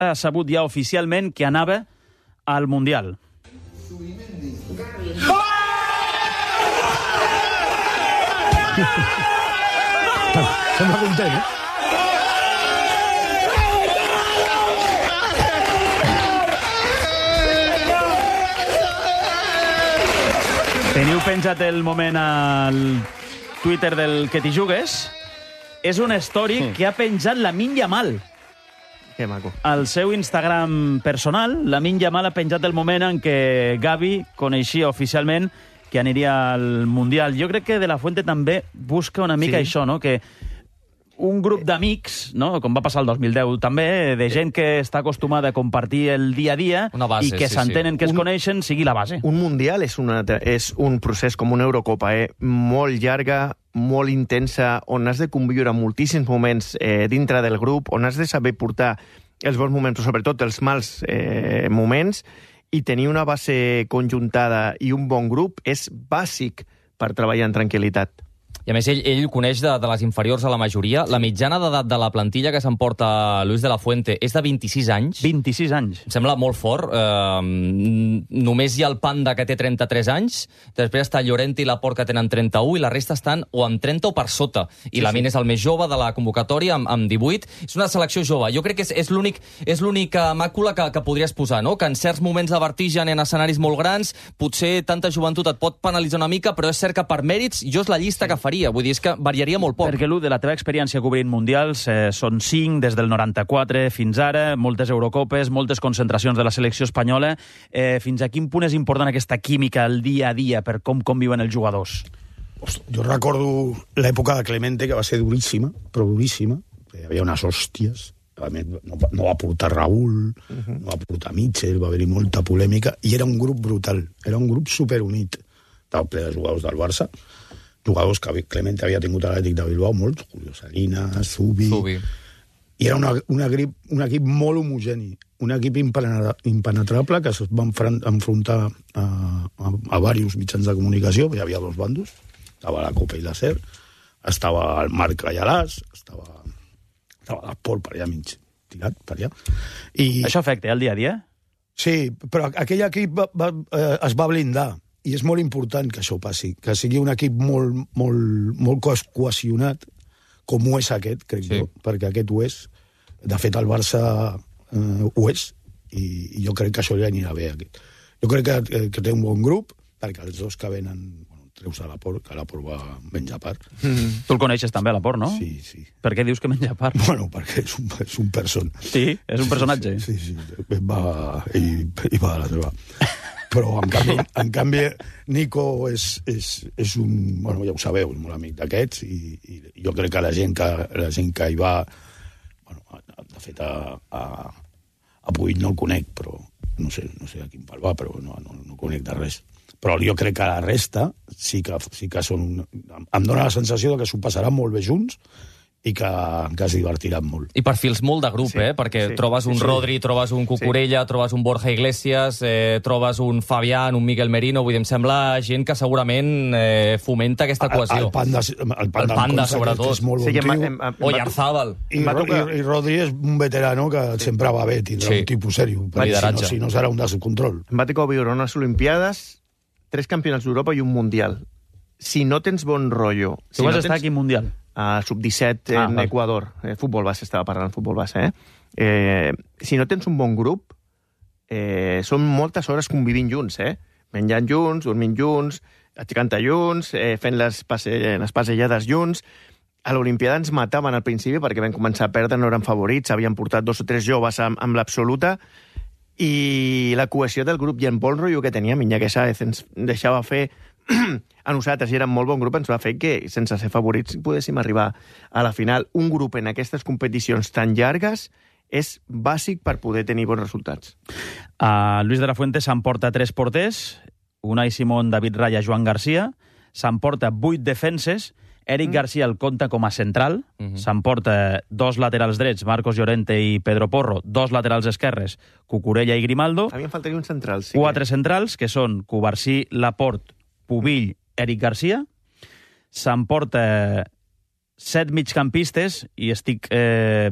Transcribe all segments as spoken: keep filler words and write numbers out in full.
ha sabut ja oficialment que anava al Mundial. Sembla content, eh? Teniu penjat el moment al Twitter del Que t'hi jugues? És una story mm. que ha penjat Lamine Yamal. Que maco. Al seu Instagram personal, Lamine Yamal ha penjat el moment en què Gavi coneixia oficialment que aniria al Mundial. Jo crec que De La Fuente també busca una mica sí. això, no? Que un grup d'amics, no? Com va passar el dos mil deu també, de gent que està acostumada a compartir el dia a dia base, i que sí, s'entenen, sí. que es un, coneixen, sigui la base. Un Mundial és, una, és un procés com una Eurocopa, eh? Molt llarga, molt intensa, on has de conviure moltíssims moments eh, dintre del grup, on has de saber portar els bons moments, però sobretot els mals eh, moments, i tenir una base conjuntada i un bon grup és bàsic per treballar en tranquil·litat. I a més, ell, ell coneix de, de les inferiors a la majoria. La mitjana d'edat de la plantilla que s'emporta Luis de la Fuente és de vint-i-sis anys. vint-i-sis anys. Em sembla molt fort. Eh, només hi ha el Panda, que té trenta-tres anys, després està Llorente i Laporte, que tenen trenta-u, i la resta estan o amb trenta o per sota. I sí, Lamine sí. és el més jove de la convocatòria, amb, amb divuit. És una selecció jove. Jo crec que és, és l'únic és l'única màcula que, que podries posar, no? Que en certs moments de vertigen, en escenaris molt grans, potser tanta joventut et pot penalitzar una mica, però és cert que per mèrits jo és la llista que faria. Vull dir, és que variaria molt poc. Perquè, Lu, de la teva experiència cobrint mundials, eh, són cinc des del noranta-quatre fins ara, moltes Eurocopes, moltes concentracions de la selecció espanyola. Eh, fins a quin punt és important aquesta química al dia a dia per com conviuen els jugadors? Ostres, jo recordo l'època de Clemente, que va ser duríssima, però duríssima. Hi havia unes hòsties. No, no va portar Raúl, uh-huh. no va portar Mitchell, va haver-hi molta polèmica, i era un grup brutal. Era un grup superunit. Estava ple de jugadors del Barça, jugadors que Clemente havia tingut a l'Atlètic de Bilbao, molts, Julio Salinas, Zubi... Zubi. I era una, una grip, un equip molt homogeni, un equip impenetrable que es va enfrontar a, a, a diversos mitjans de comunicació, hi havia dos bandos, estava la Copa i la SER, estava el Marc Gallaràs, estava, estava l'Esport per allà mig, tirat per allà. I... Això afecta el dia a dia? Sí, però aquell equip va, va, eh, es va blindar. I és molt important que això passi, que sigui un equip molt, molt, molt cohesionat, com ho és aquest, crec sí. jo, perquè aquest ho és. De fet, el Barça eh, ho és, i, i jo crec que això li anirà bé. Aquest. Jo crec que, que té un bon grup, perquè els dos que venen, bueno, treus a Laporte, que Laporte va menjar part. Mm. Tu el coneixes també, Laporte, no? Sí, sí. Per què dius que menja part? Bueno, perquè és un, és un person. Sí, és un personatge. Sí, sí, sí. Va, i, i va a la seva. Però, en canvi, en canvi Nico és, és, és un... Bueno, ja ho sabeu, és molt amic d'aquests, i, i jo crec que la gent que, la gent que hi va... Bueno, de fet, a, a, a Puig no el conec, però no sé, no sé a quin pal va, però no, no, no conec de res. Però jo crec que la resta sí que, sí que són... Em dóna la sensació de que s'ho passaran molt bé junts, i que, que es divertiran molt. I perfils molt de grup, sí, eh? Perquè sí, trobes un sí, Rodri, trobes un Cucurella, sí. trobes un Borja Iglesias, eh, trobes un Fabián, un Miguel Merino, vull dir, em sembla gent que segurament eh, fomenta aquesta cohesió. El, el Panda, el Panda, el Panda sobretot. Que és molt sí, bon tio. O Yarzábal. I, i, I Rodri és un veterano que sí. sempre va bé, tindrà sí. un tipus sèrio. Si no, si no serà un descontrol. Em va tocar viure unes Olimpiades, tres campionats d'Europa i un Mundial. Si no tens bon rotllo... Tu si vas no estar tens... aquí Mundial? A sub disset ah, en val. Equador. Eh, futbol base, estava parlant futbol base, eh? eh? Si no tens un bon grup, eh, són moltes hores convivint junts, eh? Menjant junts, dormint junts, aixecant junts, eh, fent les, passe... les passejades junts. A l'Olimpiada ens mataven al principi perquè vam començar a perdre, no eren favorits, havien portat dos o tres joves amb, amb l'absoluta, i la cohesió del grup i el bon rotllo que teníem, Iñaki Sáez ens deixava fer a nosaltres, i era un molt bon grup, ens va fer que, sense ser favorits, podéssim arribar a la final. Un grup en aquestes competicions tan llargues és bàsic per poder tenir bons resultats. Uh, Luis de la Fuente s'emporta tres porters, Unai Simón, David Raya, Joan Garcia, s'emporta vuit defenses, Eric mm. Garcia el compta com a central, mm-hmm. s'emporta dos laterals drets, Marcos Llorente i Pedro Porro, dos laterals esquerres, Cucurella i Grimaldo. A mi em faltaria un central, sí. Quatre que... centrals, que són Cubarsí, Laporte, Pubill, Eric Garcia. S'emporta set migcampistes, i estic eh,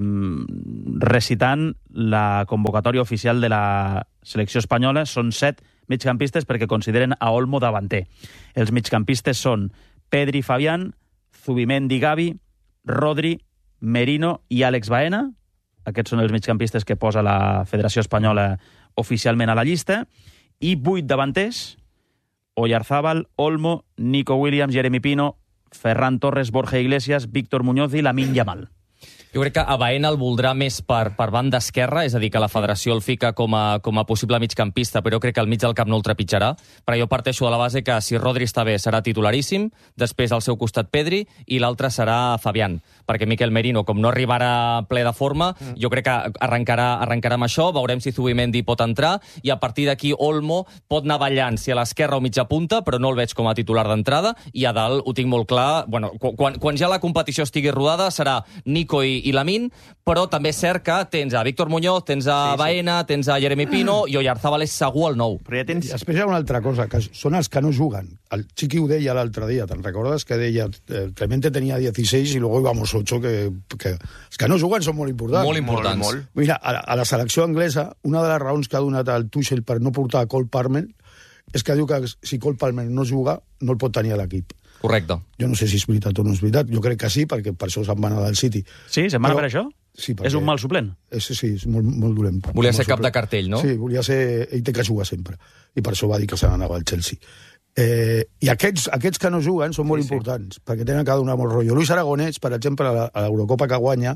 recitant la convocatòria oficial de la selecció espanyola, són set migcampistes perquè consideren a Olmo davanter. Els migcampistes són Pedri, Fabián, Zubimendi, Gavi, Rodri, Merino i Àlex Baena. Aquests són els migcampistes que posa la Federació Espanyola oficialment a la llista. I vuit davanters: Oyarzábal, Olmo, Nico Williams, Jeremy Pino, Ferran Torres, Borja Iglesias, Víctor Muñoz i Lamine Yamal. Jo crec que a Baena el voldrà més per, per banda esquerra, és a dir, que la federació el fica com a, com a possible migcampista, però jo crec que al mig del camp no el trepitjarà. Però jo parteixo de la base que si Rodri està bé serà titularíssim, després al seu costat Pedri i l'altre serà Fabián, perquè Miquel Merino, com no arribarà ple de forma, mm. jo crec que arrencarà, arrencarà amb això, veurem si Zubimendi pot entrar, i a partir d'aquí Olmo pot anar ballant si a l'esquerra o mitja punta, però no el veig com a titular d'entrada, i a dalt ho tinc molt clar, bueno, quan, quan ja la competició estigui rodada serà Nico i i Lamine, però també és cert que tens a Víctor Muñoz, tens a sí, sí. Baena, tens a Jeremy Pino, i Oyarzábal és segur el nou. Però ja tens... Després hi ha una altra cosa, que són els que no juguen. El Chiqui ho deia l'altre dia, te'n recordes? Que deia, eh, Clemente tenia dieciséis i luego íbamos ocho, que, que els que no juguen són molt importants. Molt importants. Molt, molt. Mira, a la, a la selecció anglesa, una de les raons que ha donat el Tuchel per no portar a Cole Palmer és que diu que si Cole Palmer no juga, no el pot tenir a l'equip. Correcte. Jo no sé si és veritat o no és veritat. Jo crec que sí, perquè per això se'n va anar del City. Sí, se'n va anar per això? Sí, és un mal suplent? És, sí, és molt, molt dolent. Volia ser suplent. cap de cartell, no? Sí, volia ser... Ell té que jugar sempre. I per això va dir que se n'anava al Chelsea. Eh, I aquests, aquests que no juguen són molt sí, importants, sí. perquè tenen que donar molt rotllo. Luis Aragonès, per exemple, a l'Eurocopa que guanya,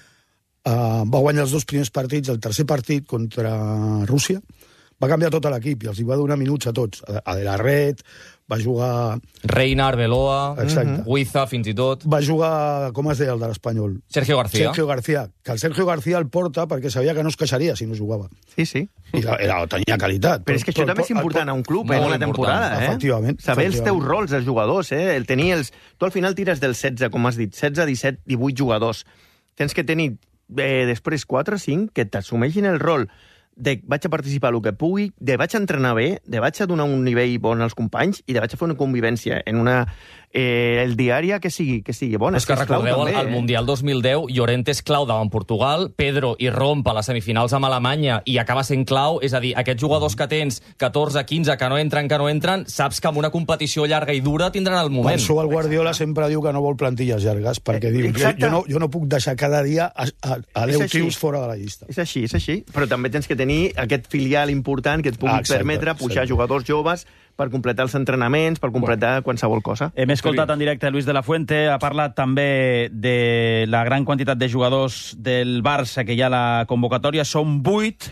eh, va guanyar els dos primers partits, el tercer partit contra Rússia, va canviar tot l'equip i els hi va donar minuts a tots. A De La Red, va jugar... Reina, Arbeloa, Exacte. Huiza, fins i tot. Va jugar, com es deia el de l'Espanyol? Sergio García. Sergio García. Que el Sergio García el porta perquè sabia que no es queixaria si no jugava. Sí, sí. I la, la, tenia qualitat. Però és que això també és important a un club, en una temporada, eh? Efectivament. Saber els teus rols, els jugadors, eh? El tenir els... Tu al final tires dels setze, com has dit, setze, disset, divuit jugadors. Tens que tenir eh, després quatre o cinc que t'assumeixin el rol de vaig a participar el que pugui, de vaig a entrenar bé, de vaig a donar un nivell bon als companys i de vaig a fer una convivència en una... Eh, el diària que sigui, que sigui bona. És que recordeu, també, el, el Mundial dos mil deu, Llorente és clau davant Portugal, Pedro i romp a les semifinals amb Alemanya i acaba sent clau, és a dir, aquests jugadors que tens catorze, quinze, que no entren, que no entren, saps que en una competició llarga i dura tindran el moment. Per això el Guardiola sempre diu que no vol plantilles llargues, perquè diu, jo, jo, no, jo no puc deixar cada dia a, a, a deu tios fora de la llista. És així, és així. Però també tens que tenir aquest filial important que et pugui ah, exacte, permetre pujar exacte. jugadors joves per completar els entrenaments, per completar bueno. qualsevol cosa. Hem escoltat en directe Luis de la Fuente, ha parlat també de la gran quantitat de jugadors del Barça que hi ha a la convocatòria, són vuit,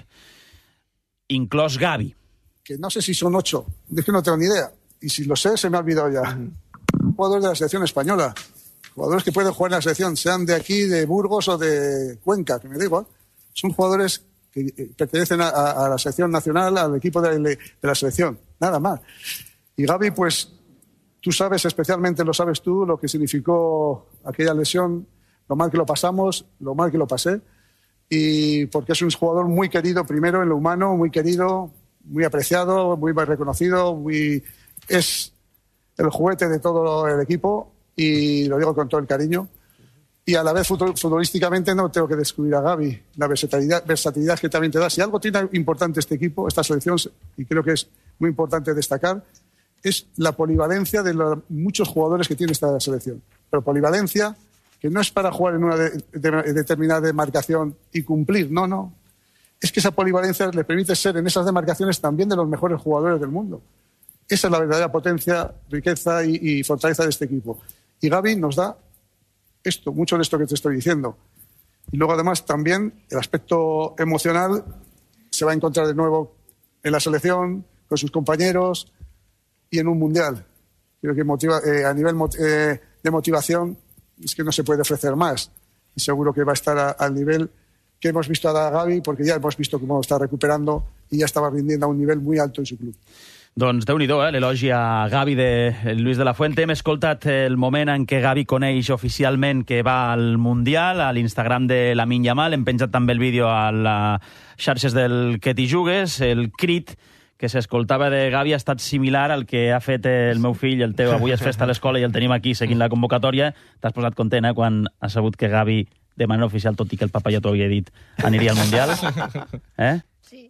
inclòs Gavi. Que no sé si son ocho, es que no tengo ni idea, y si lo sé, se me ha olvidado ya. Uh-huh. Jugadores de la selección española, jugadores que pueden jugar en la selección, sean de aquí, de Burgos o de Cuenca, que me da igual, son jugadores que pertenecen a, a la selección nacional, al equipo de, de la selección, nada más. Y Gavi, pues, tú sabes, especialmente lo sabes tú, lo que significó aquella lesión, lo mal que lo pasamos, lo mal que lo pasé, y porque es un jugador muy querido, primero en lo humano, muy querido, muy apreciado, muy reconocido, muy... es el juguete de todo el equipo, y lo digo con todo el cariño. Y a la vez futbolísticamente no tengo que descubrir a Gavi, la versatilidad, versatilidad que también te da. Si algo tiene importante este equipo, esta selección, y creo que es muy importante destacar, es la polivalencia de los muchos jugadores que tiene esta selección. Pero polivalencia que no es para jugar en una de, de, de determinada demarcación y cumplir, no, no. Es que esa polivalencia le permite ser en esas demarcaciones también de los mejores jugadores del mundo. Esa es la verdadera potencia, riqueza y, y fortaleza de este equipo. Y Gavi nos da esto, mucho de esto que te estoy diciendo. Y luego, además, también el aspecto emocional se va a encontrar de nuevo en la selección, con sus compañeros y en un mundial. Creo que motiva, eh, a nivel eh, de motivación es que no se puede ofrecer más. Y seguro que va a estar a, al nivel que hemos visto a Gavi, porque ya hemos visto cómo está recuperando y ya estaba rindiendo a un nivel muy alto en su club. Doncs déu-n'hi-do, eh? L'elogi a Gavi de Luis de la Fuente. Hem escoltat el moment en què Gavi coneix oficialment que va al Mundial, a l'Instagram de Lamine Yamal. Hem penjat també el vídeo a les xarxes del Que t'hi jugues, el crit que s'escoltava de Gavi ha estat similar al que ha fet el meu fill, el teu. Avui és festa a l'escola i el tenim aquí seguint la convocatòria. T'has posat content, eh, quan has sabut que Gavi, de manera oficial, tot i que el papa ja t'ho havia dit, aniria al Mundial? Eh? Sí.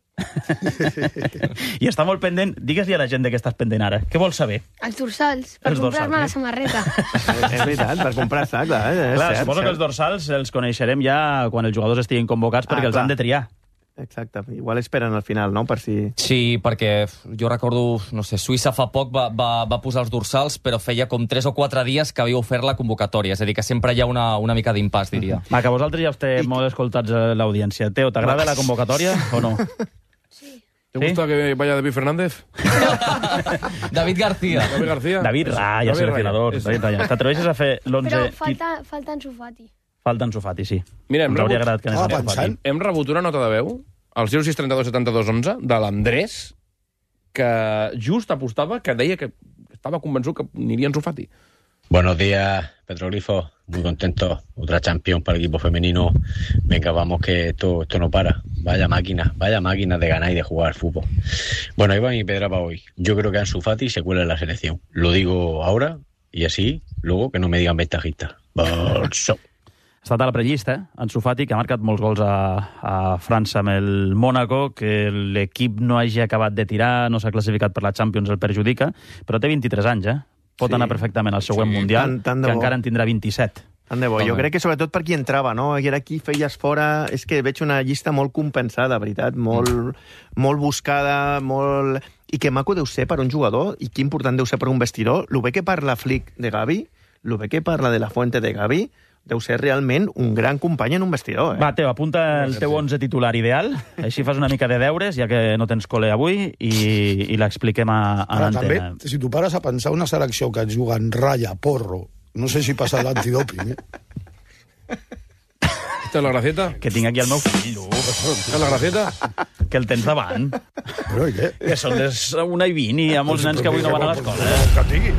I està molt pendent. Digues-li a la gent de què estàs pendent ara. Què vols saber? Els dorsals, per Els comprar-me la dorsals, samarreta. És veritat, per comprar-se, clar. Eh? Clar, cert, suposo cert. que els dorsals els coneixerem ja quan els jugadors estiguin convocats perquè Ah, els clar. han de triar. Exacte, igual esperen al final, no?, per si... Sí, perquè jo recordo, no sé, Suïssa fa poc va, va, va posar els dorsals, però feia com tres o quatre dies que havia ofert la convocatòria. És a dir, que sempre hi ha una, una mica d'impàs, diria. Va, que vosaltres ja esteu molt escoltats a l'audiència. Teo, t'agrada la convocatòria o no? Sí. ¿Te ¿Sí? gusta que vaya David Fernández? David García. David García. David Raya, David seleccionador. Raya, David Raya. T'atreveixes a fer l'onze... Però falta, falta Ansu Fati. Falta Ansu Fati, sí. Mira, hem Ens hauria rebut- agradat que anés Ah, Ansu Fati. pensant. Hem rebut una nota de veu al zero sis trenta-dos setanta-dos onze de l'Andrés, que just apostava, que deia que estava convençut que aniria Ansu Fati. Buenos días, Petroglifo. Muy contento. Otra Champions para el equipo femenino. Venga, vamos, que esto, esto no para. Vaya máquina, vaya máquina de ganar y de jugar al fútbol. Bueno, ahí va mi pedra para hoy. Yo creo que Ansu Fati se cuela en la selección. Lo digo ahora y así, luego que no me digan ventajista. Bolso. Ha estat a la prellista, eh? Ansu Fati, que ha marcat molts gols a, a França amb el Mónaco, que l'equip no hagi acabat de tirar, no s'ha classificat per la Champions, el perjudica, però té vint-i-tres anys, eh? Pot Sí. anar perfectament al següent Sí, Mundial, tant- tant de que bo. encara en tindrà vint-i-set. Tant de bo. Jo crec que sobretot per qui entrava, no? I ara aquí feies fora... És que veig una llista molt compensada, veritat, molt, mm. molt buscada, molt... I que maco deu ser per un jugador, i que important deu ser per un vestidor. Lo bé que parla Flick de Gavi, lo bé que parla de la Fuente de Gavi, deu ser realment un gran company en un vestidor, eh? Va, Teo, apunta el teu onze titular ideal, així fas una mica de deures, ja que no tens col·le avui, i, i l'expliquem a, a Ara, també, l'antena. si tu pares a pensar una selecció que et juguen ratlla, porro, no sé si passa l'antidòping, eh? Esta es la gracieta. Que tinc aquí el meu fill, Esta es la gracieta. que el tens davant. Però i què? Que són les una i vint i hi ha molts nens que avui no van a l'escola. Que tingui.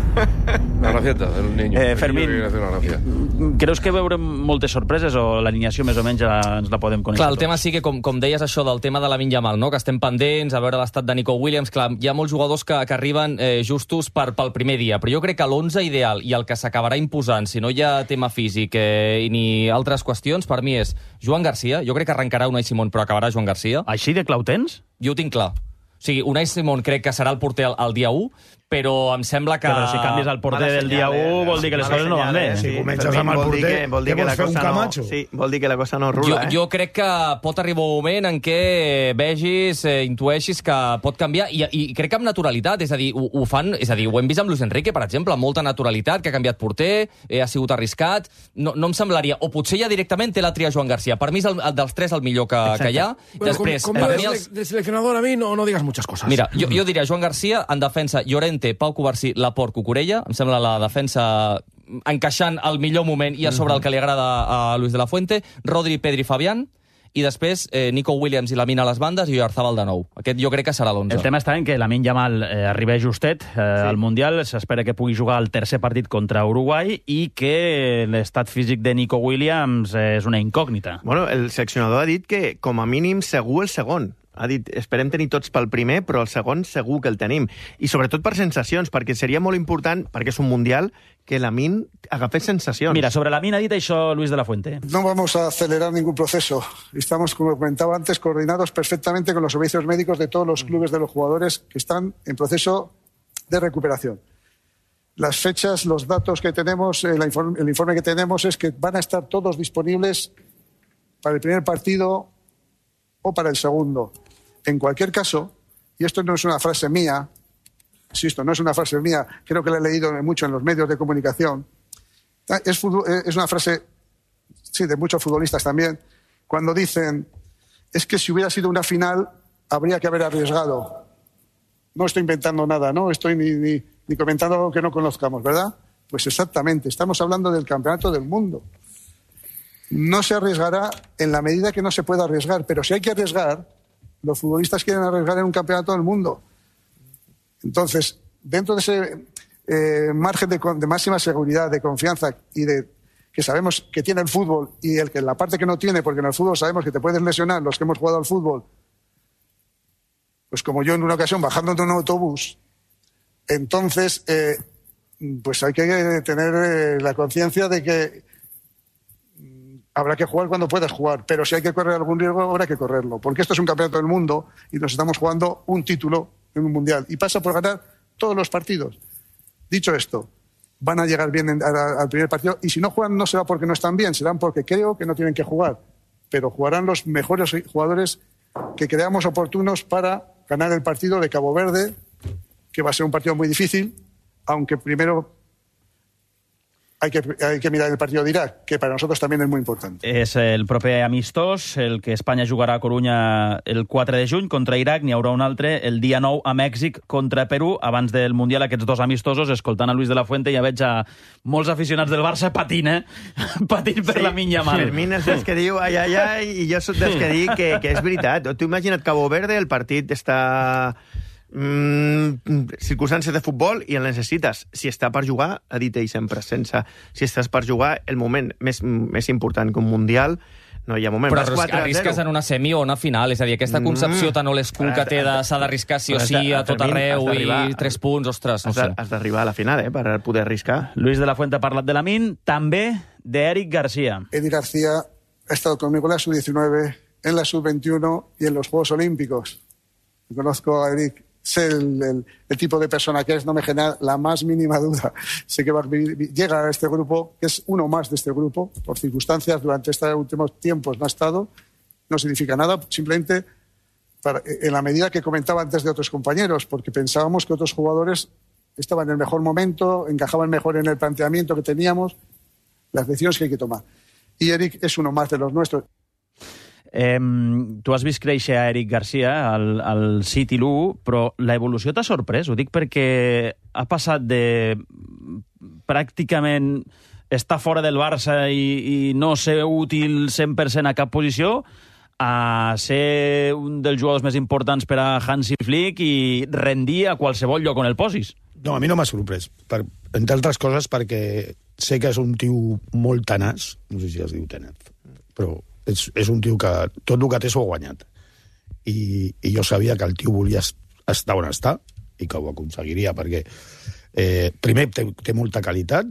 La gracieta del niño. Eh, El Fermín. niño que hace una gracia. Creus que veurem moltes sorpreses o l'alineació més o menys ja ens la podem conèixer Clar, el tots? tema sí que, com, com deies això del tema de la Yamal, no? Que estem pendents, a veure l'estat de Nico Williams. Clar, hi ha molts jugadors que, que arriben eh, justos per, pel primer dia, però jo crec que l'onze ideal i el que s'acabarà imposant, si no hi ha tema físic eh, ni altres qüestions, per mi és Joan Garcia. Jo crec que arrencarà Unai Simón, però acabarà Joan Garcia. Així de clau tens? Jo ho tinc clar. O sigui, Unai Simón crec que serà el porter el, el dia u, però em sembla que... Però si canvies el porter del dia u, vol dir que les coses no van bé. Si comences Fermín, amb el vol dir porter, que, vol dir què que vols la fer, un cosa no, Camacho? sí, vol dir que la cosa no rula, Jo, eh? jo crec que pot arribar un moment en què vegis, eh, intueixis que pot canviar, i, i crec que amb naturalitat, és a dir, ho, ho fan, és a dir, ho hem vist amb Luis Enrique, per exemple, amb molta naturalitat, que ha canviat porter, eh, ha sigut arriscat, no, no em semblaria, o potser ja directament té la tria Joan Garcia. Per mi és el, el dels tres el millor que, que hi ha. Bueno, Després, como, per como mi de, els... de seleccionador a mí no, no digas muchas cosas. Mira, jo, jo diria Joan Garcia, en defensa Llorente, Pau Covarsí, Laporte, Cucurella. Em sembla la defensa encaixant al millor moment i a sobre el que li agrada a Luis de la Fuente. Rodri, Pedri, Fabián. I després eh, Nico Williams i Lamine a les bandes i Oyarzabal de nou. Aquest jo crec que serà l'onze. El tema està en que Lamine Yamal eh, arriba justet eh, sí. al Mundial, s'espera que pugui jugar el tercer partit contra Uruguai i que l'estat físic de Nico Williams eh, és una incògnita. Bueno, el seleccionador ha dit que, com a mínim, segur el segon. Ha dit, esperem tenir tots pel primer, però el segon segur que el tenim. I sobretot per sensacions, perquè seria molt important, perquè és un Mundial, que Lamine agafés sensacions. Mira, sobre Lamine ha dit això Luis de la Fuente. No vamos a acelerar ningún proceso. Estamos, como comentaba antes, coordinados perfectamente con los servicios médicos de todos los clubes de los jugadores que están en proceso de recuperación. Las fechas, los datos que tenemos, el informe, el informe que tenemos es que van a estar todos disponibles para el primer partido o para el segundo. En cualquier caso, y esto no es una frase mía, insisto, no es una frase mía, creo que la he leído mucho en los medios de comunicación, es, es una frase, sí, de muchos futbolistas también, cuando dicen, es que si hubiera sido una final, habría que haber arriesgado. No estoy inventando nada, no estoy ni, ni, ni comentando algo que no conozcamos, ¿verdad? Pues exactamente, estamos hablando del campeonato del mundo. No se arriesgará en la medida que no se pueda arriesgar, pero si hay que arriesgar, los futbolistas quieren arriesgar en un campeonato del mundo. Entonces, dentro de ese eh, margen de, de máxima seguridad, de confianza y de que sabemos que tiene el fútbol y el que la parte que no tiene, porque en el fútbol sabemos que te puedes lesionar los que hemos jugado al fútbol, pues como yo en una ocasión bajando de un autobús, entonces eh, pues hay que tener eh, la conciencia de que mm, habrá que jugar cuando puedas jugar, pero si hay que correr algún riesgo habrá que correrlo, porque esto es un campeonato del mundo y nos estamos jugando un título en un mundial y pasa por ganar todos los partidos. Dicho esto, van a llegar bien en, a, al primer partido y si no juegan no será porque no están bien, serán porque creo que no tienen que jugar, pero jugarán los mejores jugadores que creamos oportunos para ganar el partido de Cabo Verde, que va a ser un partido muy difícil, aunque primero hay que, hay que mirar el partido de Irak, que para nosotros también es muy importante. És el proper amistós, el que Espanya jugarà a Corunya el quatre de juny contra Iraq, n'hi haurà un altre el dia nou a Mèxic contra Perú, abans del Mundial, aquests dos amistosos, escoltant a Luis de la Fuente, ja veig a molts aficionats del Barça patint, eh? patint per sí, la minya mal. Fermín és dels que diu ai, ai, ai, i jo soc dels que dic que, que és veritat. Tu imagina't Cabo Verde, el partit està... Mm, circumstàncies de futbol i el necessites. Si està per jugar, ha dit ell sempre, sense... Si estàs per jugar, el moment més, més important que un Mundial, no hi ha moment. Però arrisques en una semi o una final, és a dir, aquesta concepció tan old school que té de s'ha d'arriscar sí o sí a tot arreu i tres punts, ostres, no sé. Has d'arribar a la final, eh, per poder arriscar. Luis de la Fuente ha parlat de Lamine, també d'Eric García. Eric García ha estado conmigo en la sub diecinueve, en la sub veintiuno y en los Juegos Olímpicos. Conozco a Eric. Sé el, el, el tipo de persona que es, no me genera la más mínima duda. Sé que va a vivir, llega a este grupo, que es uno más de este grupo, por circunstancias, durante estos últimos tiempos no ha estado, no significa nada, simplemente para, en la medida que comentaba antes de otros compañeros, porque pensábamos que otros jugadores estaban en el mejor momento, encajaban mejor en el planteamiento que teníamos, las decisiones que hay que tomar. Y Eric es uno más de los nuestros. Eh, tu has vist créixer a Eric Garcia al, al City l'u, però l'evolució t'ha sorprès? Ho dic perquè ha passat de pràcticament estar fora del Barça i, i no ser útil cent per cent a cap posició a ser un dels jugadors més importants per a Hansi Flick i rendir a qualsevol lloc on el posis. No, a mi no m'ha sorprès, per, entre altres coses perquè sé que és un tio molt tenaç, no sé si es diu tenaç, però és, és un tio que tot el que té s'ho ha guanyat. I, I jo sabia que el tio volia estar on està i que ho aconseguiria, perquè eh, primer té, té molta qualitat,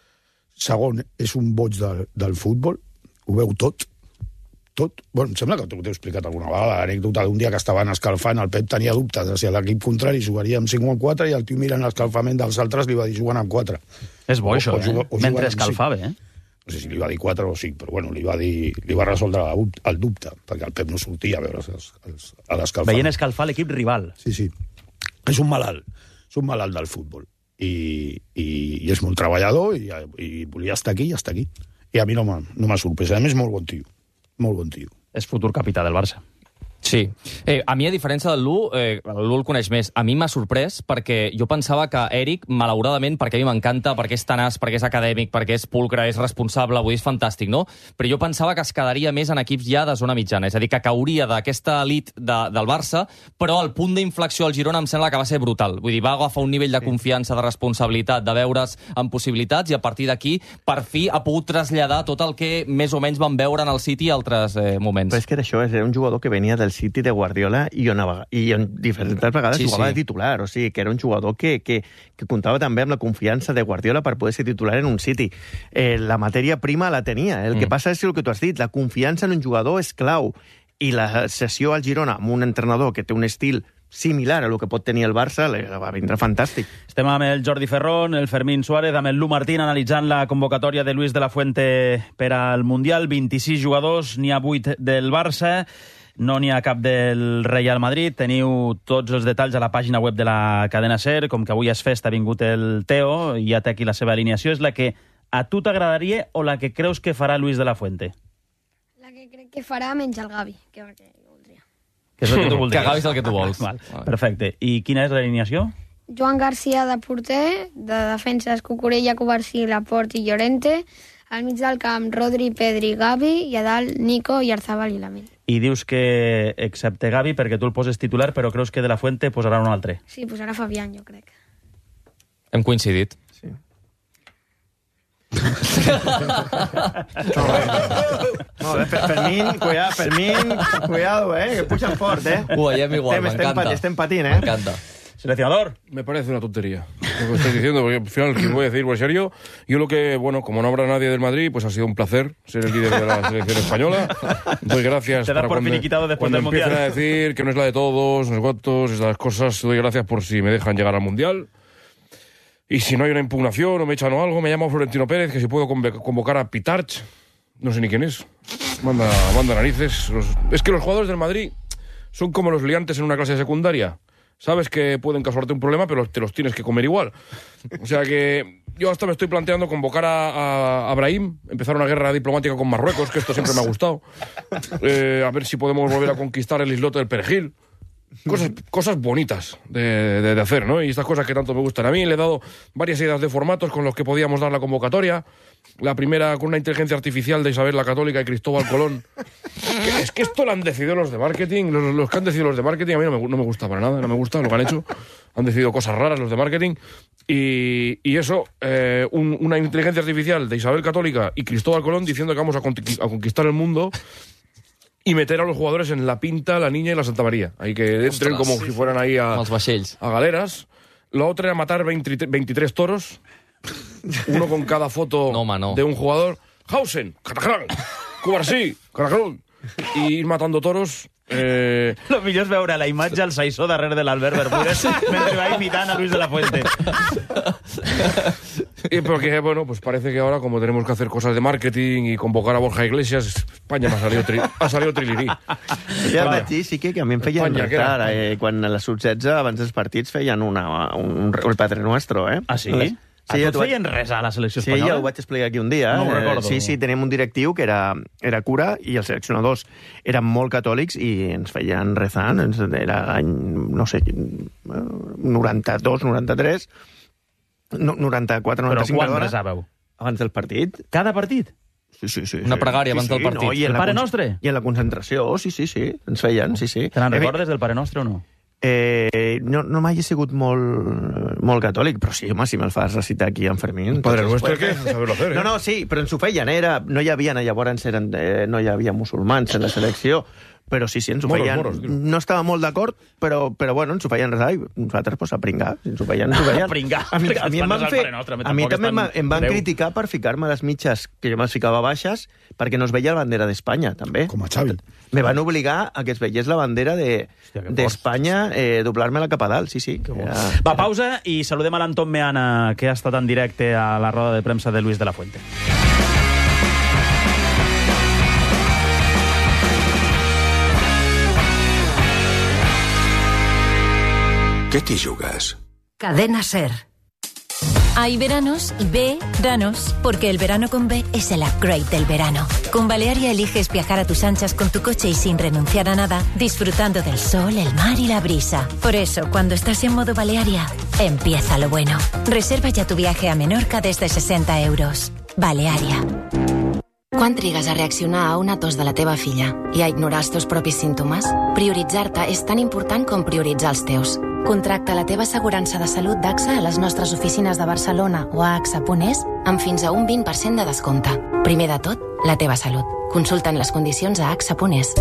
segon, és un boig del, del futbol, ho veu tot, tot. Bueno, em sembla que t'ho he explicat alguna vegada, l'anècdota d'un dia que estaven escalfant, el Pep tenia dubtes de si l'equip contrari jugaria amb cinc o amb quatre i el tio mirant l'escalfament dels altres li va dir jugant amb quatre. És bo, o, això, o, eh? Juga, mentre escalfava, eh? No sé si li va dir quatre o cinc, però bueno, li va, dir, li va resoldre el dubte, perquè el Pep no sortia a veure els, els, a l'escalfament. Veient escalfar l'equip rival. Sí, sí. És un malalt, és un malalt del futbol. I, i, i és molt treballador i, i volia estar aquí i estar aquí. I a mi no m'ha no sorprès. A més, molt bon tio. Molt bon tio. És futur capità del Barça. Sí. Eh, a mi, a diferència del Lu, eh, el Lu el coneix més. A mi m'ha sorprès perquè jo pensava que Eric, malauradament, perquè a mi m'encanta, perquè és tenaç, perquè és acadèmic, perquè és pulcre, és responsable, vull dir, és fantàstic, no? Però jo pensava que es quedaria més en equips ja de zona mitjana, és a dir, que cauria d'aquesta elit de, del Barça, però el punt d'inflexió al Girona em sembla que va ser brutal. Vull dir, va agafar un nivell de confiança, de responsabilitat, de veure's amb possibilitats, i a partir d'aquí, per fi, ha pogut traslladar tot el que més o menys van veure en el City i altres eh, moments. Però és que era això, era un jugador que venia del City de Guardiola i on, i on diferents vegades sí, jugava sí. de titular, o sigui, que era un jugador que, que, que comptava també amb la confiança de Guardiola per poder ser titular en un City. Eh, la matèria prima la tenia, el mm. que passa és el que tu has dit, la confiança en un jugador és clau, i la sessió al Girona amb un entrenador que té un estil similar a lo que pot tenir el Barça, va vindre fantàstic. Estem amb el Jordi Ferrón, el Fermín Suárez, amb el Lu Martín, analitzant la convocatòria de Luis de la Fuente per al Mundial. vint-i-sis jugadors, n'hi ha vuit del Barça, no n'hi ha cap del Real Madrid. Teniu tots els detalls a la pàgina web de la cadena SER. Com que avui és festa, ha vingut el Teo i ja té aquí la seva alineació. És la que a tu t'agradaria o la que creus que farà Luis de la Fuente? La que crec que farà menys el Gavi, que és el que voldria. Que és el que tu voldries. Que Gavi és el que tu vols. Val. Perfecte. I quina és l'alineació? Joan Garcia de porter, de defenses Cucurella, Covarsí, Laporte i Llorente, al mig del camp Rodri, Pedri, Gavi, i a dalt Nico, Yarzabal i Lamine. I dius que, excepte Gavi, perquè tu el poses titular, però creus que de la Fuente posarà un altre? Sí, posarà Fabián, jo crec. Hem coincidit. Sí. Molt bé, Fermín, cuidado, Fermín, cuidado, eh, que pujan fort, eh. Ho veiem igual, m'encanta. Estem patint, eh. M'encanta. Seleccionador. Me parece una tontería lo que estáis diciendo, porque al final, ¿qué voy a decir? Pues en serio, yo lo que, bueno, como no habrá nadie del Madrid, pues ha sido un placer ser el líder de la selección española. Doy gracias Te da para por cuando, finiquitado después cuando del Mundial. empiecen a decir que no es la de todos, no es cuantos, esas cosas. Doy gracias por si me dejan llegar al Mundial. Y si no hay una impugnación o me echan o algo, me llamo Florentino Pérez, que si puedo convocar a Pitarch, no sé ni quién es. Manda, manda narices. Los, es que los jugadores del Madrid son como los liantes en una clase de secundaria. Sabes que pueden causarte un problema, pero te los tienes que comer igual. O sea que yo hasta me estoy planteando convocar a, a Brahim, empezar una guerra diplomática con Marruecos, que esto siempre me ha gustado. Eh, a ver si podemos volver a conquistar el islote del Perejil. Cosas, cosas bonitas de, de, de hacer, ¿no? Y estas cosas que tanto me gustan a mí. Le he dado varias ideas de formatos con los que podíamos dar la convocatoria. La primera con una inteligencia artificial de Isabel la Católica y Cristóbal Colón. Que es que esto lo han decidido los de marketing. Los, los que han decidido los de marketing a mí no me, no me gusta para nada. No me gusta lo que han hecho. Han decidido cosas raras los de marketing. Y, y eso, eh, un, una inteligencia artificial de Isabel Católica y Cristóbal Colón diciendo que vamos a, a conquistar el mundo y meter a los jugadores en La Pinta, La Niña y La Santa María. Ahí que entren Ostras, como sí, si fueran ahí a, a galeras. La otra era matar veinte, veintitrés toros, uno con cada foto no, ma, no. de un jugador. Hausen, Catacrán, Cubarsí, Caracrón. I ir matant toros. Eh... Lo millor és veure la imatge al Saissó darrere de l'Albert Bermúdez mentre va imitant a Luis de la Fuente. Y porque, bueno, pues parece que ahora, como tenemos que hacer cosas de marketing y convocar a Borja Iglesias, España me ha salido, tri ha salido trilirí. Ja vaig dir, sí que, que a mi em feien retar, eh, quan a les sub setze, abans dels partits, feien una, un, un Padre Nuestro, eh? Ah, sí? Les... Sí, a tu et feien res a la selecció espanyola? Sí, ja ho vaig explicar aquí un dia. No ho recordo. Sí, sí, teníem un directiu que era, era cura i els seleccionadors eren molt catòlics i ens feien rezant. Era l'any, no sé, noranta-dos, noranta-tres, noranta-quatre, noranta-cinc... Però quan rezàveu? Abans del partit. Cada partit? Sí, sí, sí. Una pregària sí, abans sí, del partit. No, el Pare Nostre? I en la concentració, sí, sí, sí. Ens feien, sí, sí. Te n'en recordes del Pare Nostre o no? Eh, no, no mai he sigut molt, molt catòlic, però sí, home, si me'l fas recitar aquí en Fermín... Padre Nuestro, què? Saber-lo hacer, eh? No, no, sí, però ens ho feien, era, no hi havia, llavors eren, eh, no hi havia musulmans en la selecció, però sí, sí, ens ho moros, feien... Moros, no estava molt d'acord, però, però bueno, ens ho feien resar i nosaltres, pues, a pringar. Ens ho feien, ens ho feien. A pringar. A mi, a mi, em van, fer, Nostre, a mi també estan... em van criticar per ficar-me les mitges, que jo me'ls ficava baixes, perquè no es veia la bandera d'Espanya, també. Com a Xavi. Me van obligar a que es veiés la bandera d'Espanya, de, eh, doblar-me-la cap a dalt, sí, sí. Era... Va, pausa i saludem a l'Anton Meana, que ha estat en directe a la roda de premsa de Luis de la Fuente. ¿Qué t'hi jugues? Cadena Ser. Hay veranos y veranos, porque el verano con B es el upgrade del verano. Con Balearia eliges viajar a tus anchas con tu coche y sin renunciar a nada, disfrutando del sol, el mar y la brisa. Por eso, cuando estás en modo Balearia, empieza lo bueno. Reserva ya tu viaje a Menorca desde sesenta euros. Balearia. Quan trigues a reaccionar a una tos de la teva filla i a ignorar els teus propis símptomes? Prioritzar-te és tan important com prioritzar els teus. Contracta la teva assegurança de salut d'AXA a les nostres oficines de Barcelona o a axa punt es amb fins a un vint per cent de descompte. Primer de tot, la teva salut. Consulta'n les condicions a axa punt es.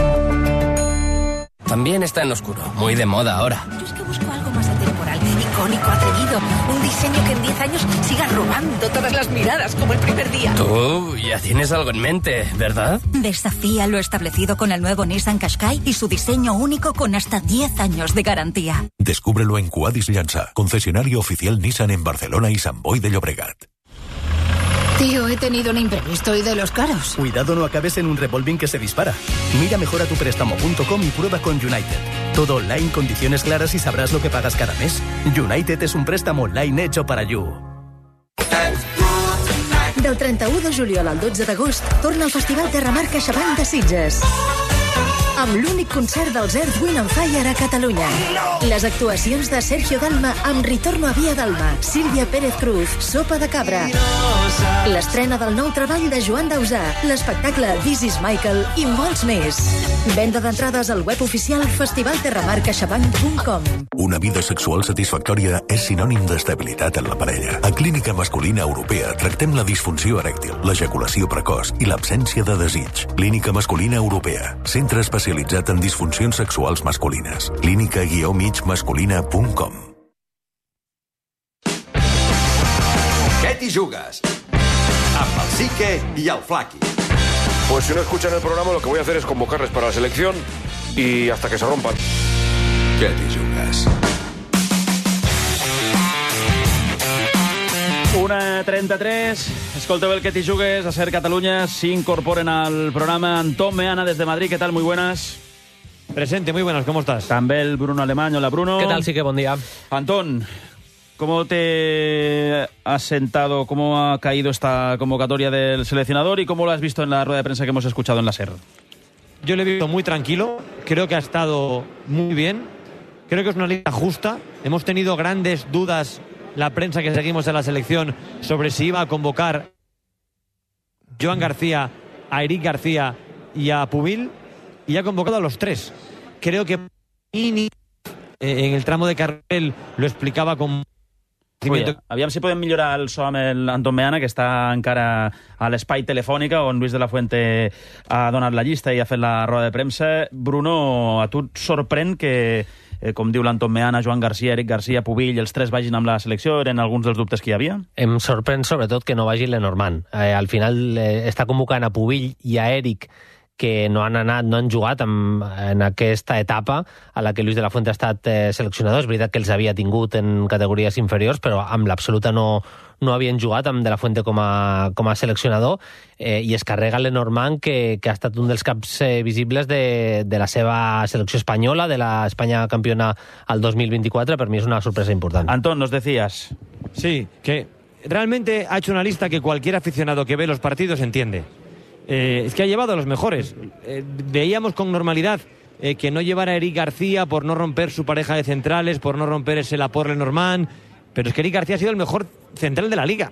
También está en oscuro, muy de moda ahora. Yo es que busco algo más atemporal, icónico, atrevido. Un diseño que en diez años siga robando todas las miradas como el primer día. Tú ya tienes algo en mente, ¿verdad? Desafía lo establecido con el nuevo Nissan Qashqai y su diseño único con hasta diez años de garantía. Descúbrelo en Cuadis Llança, concesionario oficial Nissan en Barcelona y Sant Boi de Llobregat. Tío, he tenido un imprevisto y de los caros. Cuidado, no acabes en un revolving que se dispara. Mira mejor a tu préstamo punto com y prueba con United. Todo online, condiciones claras y sabrás lo que pagas cada mes. United es un préstamo online hecho para you. Del trenta-u de juliol al dotze d'agost torna al Festival Terramar CaixaBank de Sitges. Amb l'únic concert dels Earth, Wind and Fire a Catalunya. Les actuacions de Sergio Dalma amb Ritorno a Via Dalma, Sílvia Pérez Cruz, Sopa de Cabra. L'estrena del nou treball de Joan Dausà, l'espectacle This is Michael i molts més. Venda d'entrades al web oficial festival terramar caixabank punt com. una vida sexual satisfactòria és sinònim d'estabilitat en la parella. A Clínica Masculina Europea tractem la disfunció erèctil, l'ejaculació precoç i l'absència de desig. Clínica Masculina Europea, centre especialitzat en disfuncions sexuals masculines. clínica guió mig masculina punt com. Què t'hi jugues? Amb el Sique i el Flaqui. Pues si no escuchan el programa, lo que voy a hacer es convocarles para la selección y hasta que se rompan. Què t'hi jugues? una trenta-tres. Escolteu el que t'hi jugues a Ser Catalunya. S'incorporen al programa Antón Meana desde Madrid. ¿Qué tal? Muy buenas. Presente, muy buenas. ¿Cómo estás? También el Bruno Alemán. Hola, Bruno. ¿Qué tal? Sí que buen día. Antón, ¿cómo te has sentado, cómo ha caído esta convocatoria del seleccionador y cómo lo has visto en la rueda de prensa que hemos escuchado en la SER? Yo le he visto muy tranquilo, creo que ha estado muy bien, creo que es una lista justa. Hemos tenido grandes dudas, la prensa que seguimos en la selección, sobre si iba a convocar a Joan García, a Eric García y a Pubil, y ha convocado a los tres. Creo que en el tramo de carril lo explicaba con... Ui, aviam si podem millorar el so amb l'Antón Meana, que està encara a l'espai telefònica on Luis de la Fuente ha donat la llista i ha fet la roda de premsa. Bruno, a tu et sorprèn que, eh, com diu l'Antón Meana, Joan García, Eric García, Pubill, els tres vagin amb la selecció? Eren alguns dels dubtes que hi havia? Em sorprèn sobretot que no vagi Lenormand. Eh, al final eh, està convocant a Pubill i a Eric, que no han anat, no han jugat en, en aquesta etapa a la que Luis de la Fuente ha estat eh, seleccionador. És veritat que els havia tingut en categories inferiors, però amb l'absoluta no, no havien jugat amb de la Fuente com a, com a seleccionador, eh, i es carrega Lenormand, que, que ha estat un dels caps eh, visibles de, de la seva selecció espanyola, de la España campiona al dos mil veinticuatro. Per mi és una sorpresa important. Antón, nos decías. Sí, que realmente ha hecho una lista que cualquier aficionado que ve los partidos entiende. Eh, es que ha llevado a los mejores. Eh, veíamos con normalidad eh, que no llevara a Eric García por no romper su pareja de centrales, por no romper ese Laporte Lenormand, pero es que Eric García ha sido el mejor central de la liga.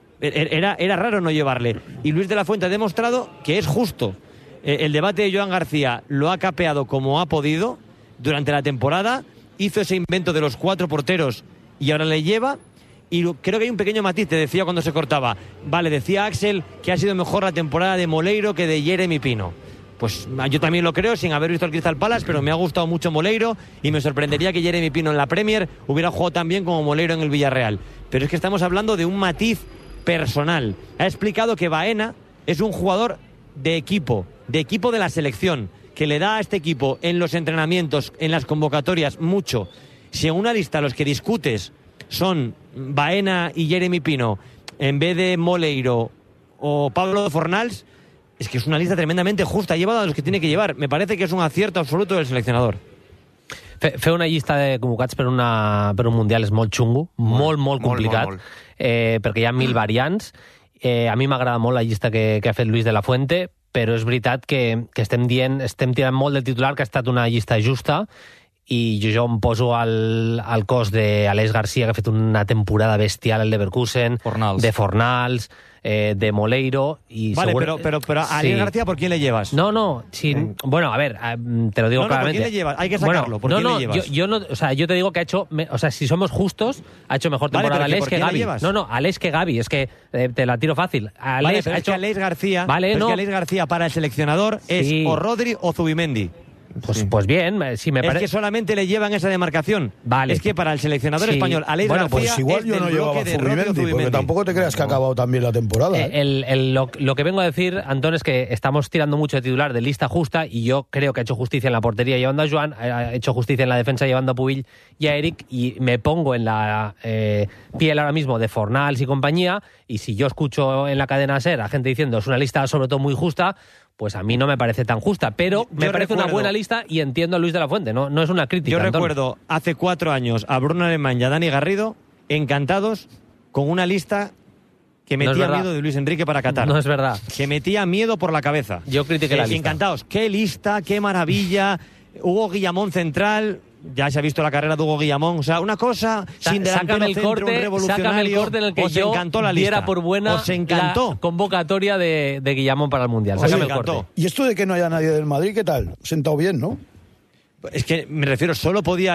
Era, era raro no llevarle. Y Luis de la Fuente ha demostrado que es justo. Eh, el debate de Joan García lo ha capeado como ha podido durante la temporada, hizo ese invento de los cuatro porteros y ahora le lleva. Y creo que hay un pequeño matiz, te decía cuando se cortaba. Vale, decía Axel que ha sido mejor la temporada de Moleiro que de Jeremy Pino. Pues yo también lo creo, sin haber visto el Crystal Palace, pero me ha gustado mucho Moleiro y me sorprendería que Jeremy Pino en la Premier hubiera jugado tan bien como Moleiro en el Villarreal. Pero es que estamos hablando de un matiz personal. Ha explicado que Baena es un jugador de equipo, de equipo de la selección, que le da a este equipo en los entrenamientos, en las convocatorias, mucho. Si en una lista los que discutes son Baena y Jeremy Pino en vez de Moleiro o Pablo Fornals, es que es una lista tremendamente justa. Ha llevado a los que tiene que llevar. Me parece que és un acierto absoluto del seleccionador. Fer una llista de convocats per, una, per un Mundial és molt xungo, molt, molt, molt complicat, molt, molt. Eh, perquè hi ha mil variants. Eh, a mi m'agrada molt la llista que, que ha fet Luis de la Fuente, però és veritat que, que estem dient, estem tirant molt del titular, que ha estat una llista justa, i jo, jo em poso al, al cos d'Aleix García, que ha fet una temporada bestial al Leverkusen, Fornals. de Fornals, eh, de Moleiro... Y vale, seguro... pero, pero, pero a Aleix sí. García, ¿por quién le llevas? No, no, sí, sí. Bueno, a ver, te lo digo no, no, claramente. ¿por quién le llevas? Hay que sacarlo, bueno, ¿por no, quién no, le llevas? Yo, yo no, o sea, yo te digo que ha hecho, o sea, si somos justos, ha hecho mejor temporada vale, Aleix que Gavi. No, no, Aleix que Gavi, es que eh, te la tiro fácil. Aleix vale, pero ha es hecho... que Aleix García, vale, pero no. es que Aleix García para el seleccionador es sí. o Rodri o Zubimendi. Pues, sí. pues bien, si me parece... Es que solamente le llevan esa demarcación. Vale. Es que para el seleccionador sí. español, Aleix bueno, García pues igual es yo no llevaba a Zubimendi, porque tampoco te creas que ha acabado tan bien la temporada. ¿eh? El, el, lo, lo que vengo a decir, Antón, es que estamos tirando mucho de titular de lista justa y yo creo que ha hecho justicia en la portería llevando a Joan, ha hecho justicia en la defensa llevando a Pubill y a Eric, y me pongo en la eh, piel ahora mismo de Fornals y compañía, y si yo escucho en la cadena SER a gente diciendo es una lista sobre todo muy justa, pues a mí no me parece tan justa, pero me yo parece recuerdo, una buena lista y entiendo a Luis de la Fuente, no, no es una crítica. Yo Antón. recuerdo hace cuatro años a Bruno Alemán y a Dani Garrido encantados con una lista que metía no miedo de Luis Enrique para Qatar. No es verdad. Que metía miedo por la cabeza. Yo critiqué eh, la lista. Encantados. Qué lista, qué maravilla. Hugo Guillamón central. Ya se ha visto la carrera de Hugo Guillamón. O sea, una cosa Sa sin delantero el centro, corte, un revolucionario. el corte en el que os yo encantó la lista. diera por buena os encantó. la convocatoria de, de Guillamón para el Mundial. Oye, Sácame el corte. ¿Y esto de que no haya nadie del Madrid, qué tal? Sentado bien, ¿no? Es que me refiero, solo podía ir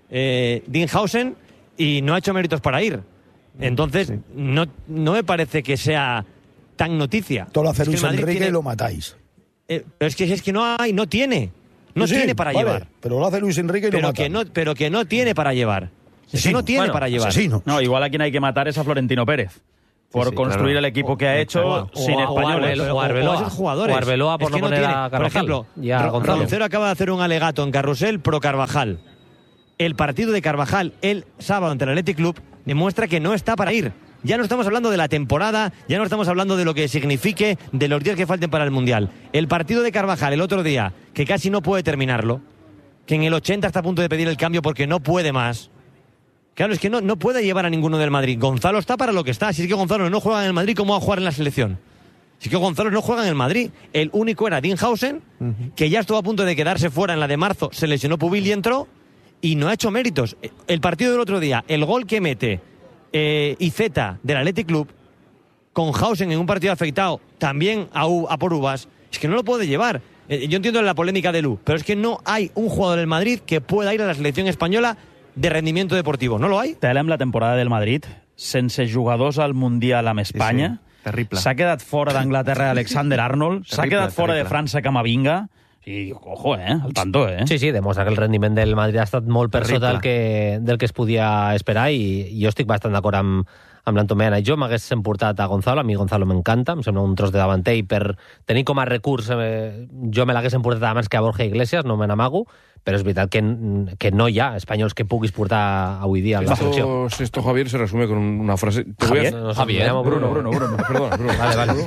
eh, Dinghausen y no ha hecho méritos para ir. Entonces, sí. no, no me parece que sea tan noticia. Todo lo hace Luis es que Enrique tiene... y lo matáis. Eh, pero es que, es que no hay, no tiene. No sí, tiene para vale, llevar. Pero lo hace Luis Enrique y pero lo que matan. no, Pero que no tiene para llevar. Es que no tiene bueno, para llevar. Asesino. No, igual a quien hay que matar es a Florentino Pérez. Por Sí, sí, construir claro. el equipo que ha hecho O- o- sin o españoles. Arbeloa. O Arbeloa. O esos jugadores. O Arbeloa por Es que no poner tiene. a Por Carvajal ejemplo, y a Ro- Gonzalo. Roncero acaba de hacer un alegato en Carrusel pro Carvajal. El partido de Carvajal el sábado ante el Athletic Club demuestra que no está para ir. Ya no estamos hablando de la temporada, ya no estamos hablando de lo que signifique, de los días que falten para el Mundial. El partido de Carvajal el otro día, que casi no puede terminarlo, que en el ochenta está a punto de pedir el cambio porque no puede más. Claro, es que no, no puede llevar a ninguno del Madrid. Gonzalo está para lo que está. Si es que Gonzalo no juega en el Madrid, ¿cómo va a jugar en la selección? Si es que Gonzalo no juega en el Madrid. El único era Dinghausen, uh-huh. que ya estuvo a punto de quedarse fuera en la de marzo, se lesionó Pubil y entró, y no ha hecho méritos. El partido del otro día, el gol que mete eh, Iceta del Athletic Club, con Hausen en un partido afectado, también a, U, a por uvas, es que no lo puede llevar. Eh, yo entiendo la polémica de Lu, pero es que no hay un jugador del Madrid que pueda ir a la selección española de rendimiento deportivo. ¿No lo hay? Telem, la temporada del Madrid, sense jugadors al Mundial amb Espanya, sí, sí. Terrible. S'ha quedat fora d'Anglaterra Alexander Arnold, s'ha quedat fora terrible. de França Camavinga, i, ojo, eh, al tanto, eh? Sí, sí, demostra que el rendiment del Madrid ha estat molt per Terrible. sota del que, del que es podia esperar i jo estic bastant d'acord amb, amb l'Antomena. Jo m'hagués emportat a Gonzalo, a mi Gonzalo m'encanta, em sembla un tros de davanter i per tenir com a recurs eh, jo me l'hagués emportat abans que a Borja Iglesias, no me n'amago, però és veritat que, que no hi ha espanyols que puguis portar avui dia a la selecció. Esto, esto, Javier, se resume con una frase... Te Javier, voy a... no, Javier, Bruno, Bruno, Bruno, Bruno. Perdona, Bruno. Vale, vale.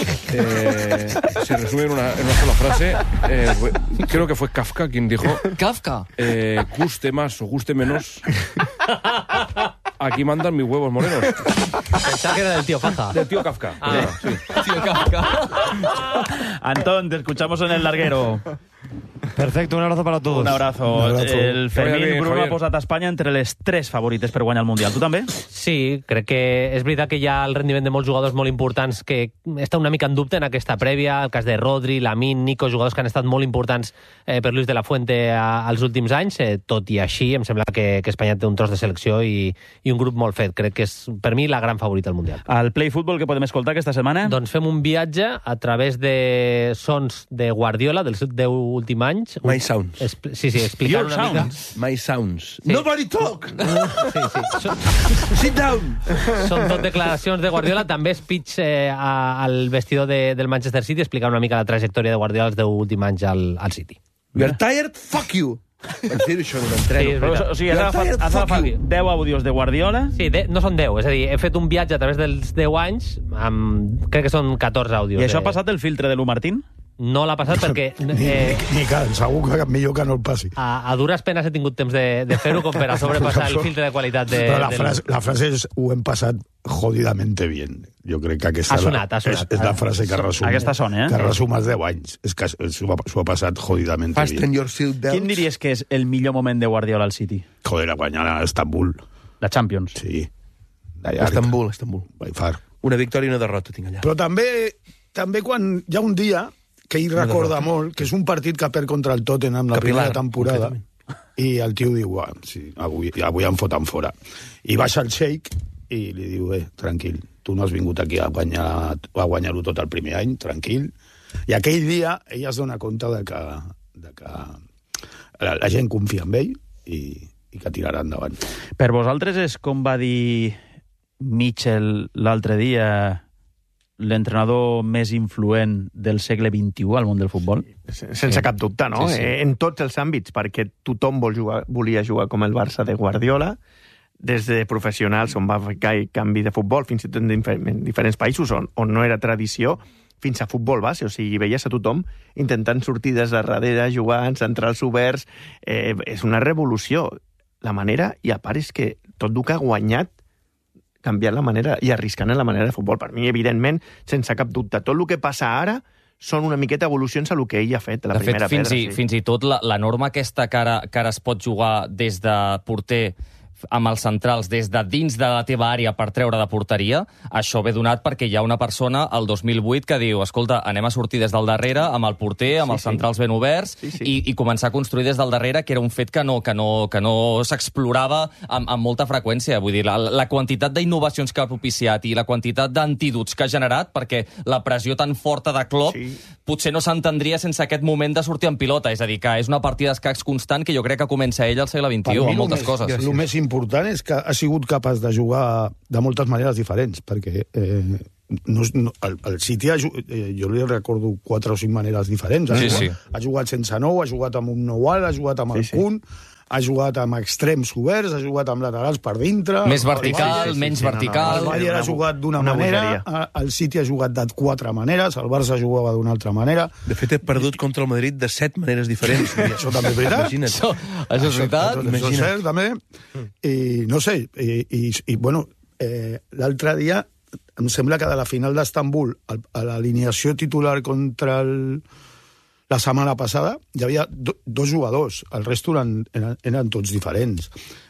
Eh, se resume en una, en una sola frase. Eh, creo que fue Kafka quien dijo... Kafka. Eh, guste más o guste menos... Aquí mandan mis huevos morenos. Pensaba que era del tío Faja. Del tío Kafka. Ah. Sí. Tío Kafka. Antón, te escuchamos en el larguero. Perfecto, un abrazo para todos. Un abrazo. Un abrazo. El Que vaya Fermín bien, Bruno Javier. ha posat a Espanya entre les tres favorites per guanyar el Mundial. Tu també? Sí, crec que és veritat que hi ha el rendiment de molts jugadors molt importants que està una mica en dubte en aquesta prèvia, el cas de Rodri, Lamine, Nico, jugadors que han estat molt importants eh, per Luis de la Fuente a, als últims anys, eh, tot i així em sembla que, que Espanya té un tros de selecció i, i un grup molt fet. Crec que és, per mi, la gran favorita al Mundial. Al Play Football que podem escoltar aquesta setmana? Doncs fem un viatge a través de sons de Guardiola dels deu últims anys. My sounds. Expl sí, sí, explicant Your una mica... sounds. My sounds. Sí. Nobody talk! Sí, sí. Són, Sit down! són tot declaracions de Guardiola. També speech eh, a, al vestidor de, del Manchester City explicant una mica la trajectòria de Guardiola els deu últims anys al, al City. You are tired? Fuck you! Vaig dir això en un Sí, entreno. és Però, veritat. o sigui, has agafat, has agafat deu àudios de Guardiola. Sí, de, no són deu, és a dir, he fet un viatge a través dels deu anys, amb, crec que són catorze àudios. I això de... ha passat el filtre de l'U Martín? No l'ha passat perquè eh, Ni que segur que millor que no el passi. a, a dures penes he tingut temps de, de fer-ho com per a sobrepassar el filtre de qualitat de... Però la del- frase, la frase és ho hem passat jodidamente bien. Jo crec que aquesta Ha sonat, ha sonat. és, és la frase que resum, Aquesta sona, eh? que resum els deu anys. És que s'ho ha, s'ho ha passat jodidamente Fasten bien. your seat belts. Quin diries que és el millor moment de Guardiola al City? Joder, a guanyar a Estambul. La Champions. Sí. De llarg. Estambul, Estambul. By far. Una victòria i una derrota tinc allà. Però també, també quan hi ha un dia que ell recorda molt, que és un partit que perd contra el Tottenham la Capilar, primera temporada, i el tio diu, ah, sí, avui, avui em foten fora. I baixa el Sheik i li diu, eh, tranquil, tu no has vingut aquí a guanyar a guanyar-ho tot el primer any, tranquil. I aquell dia ell es dona compte de que, de que la, la gent confia en ell i, i que tirarà endavant. Per vosaltres és com va dir Mitchell l'altre dia, l'entrenador més influent del segle vint-i-u al món del futbol? Sense cap dubte, no? Sí, sí. Eh, en tots els àmbits, perquè tothom vol jugar, volia jugar com el Barça de Guardiola, des de professionals on va ficar i canvi de futbol, fins i tot en difer- en diferents països on, on no era tradició, fins a futbol base, o sigui, veies a tothom intentant sortir des de darrere, jugant, centrals oberts, eh, és una revolució. La manera, i a part és que tot el que ha guanyat canviant la manera i arriscant en la manera de futbol. Per mi, evidentment, sense cap dubte. Tot el que passa ara són una miqueta evolucions a el que ell ha fet, la de fet, primera fins pedra. i, sí. fins i tot la, la norma aquesta que ara, que ara es pot jugar des de porter amb els centrals des de dins de la teva àrea per treure de porteria, això ve donat perquè hi ha una persona el dos mil vuit que diu, escolta, anem a sortir des del darrere amb el porter, amb sí, els centrals sí. ben oberts sí, sí. I, i començar a construir des del darrere, que era un fet que no, que no, que no s'explorava amb, amb molta freqüència. Vull dir, la, la quantitat d'innovacions que ha propiciat i la quantitat d'antídots que ha generat, perquè la pressió tan forta de Klopp sí. potser no s'entendria sense aquest moment de sortir en pilota. És a dir, que és una partida d'escacs constant que jo crec que comença ell al segle vint-i-u, amb moltes més, coses. El més important és que ha sigut capaç de jugar de moltes maneres diferents, perquè eh, no, no, el, el City, ha, eh, jo li recordo quatre o cinc maneres diferents. Ha, sí, jugat, sí. ha jugat sense nou, ha jugat amb un nou alt, ha jugat amb sí, el punt, sí. ha jugat amb extrems oberts, ha jugat amb laterals per dintre... Més vertical, sí, sí, sí, menys sí, vertical... No, no, el Bayern ha jugat d'una manera, bogeria. El City ha jugat de quatre maneres, el Barça jugava d'una altra manera... De fet, he perdut contra el Madrid de set maneres diferents. Això també és veritat. Imagina't. Això, això és veritat. Això, això és cert, també. I no sé, i, i, i bueno, eh, l'altre dia em sembla que de la final d'Estambul a l'alineació titular contra el... La setmana passada hi havia do, dos jugadors, el resto eren, eren, eren tots diferents.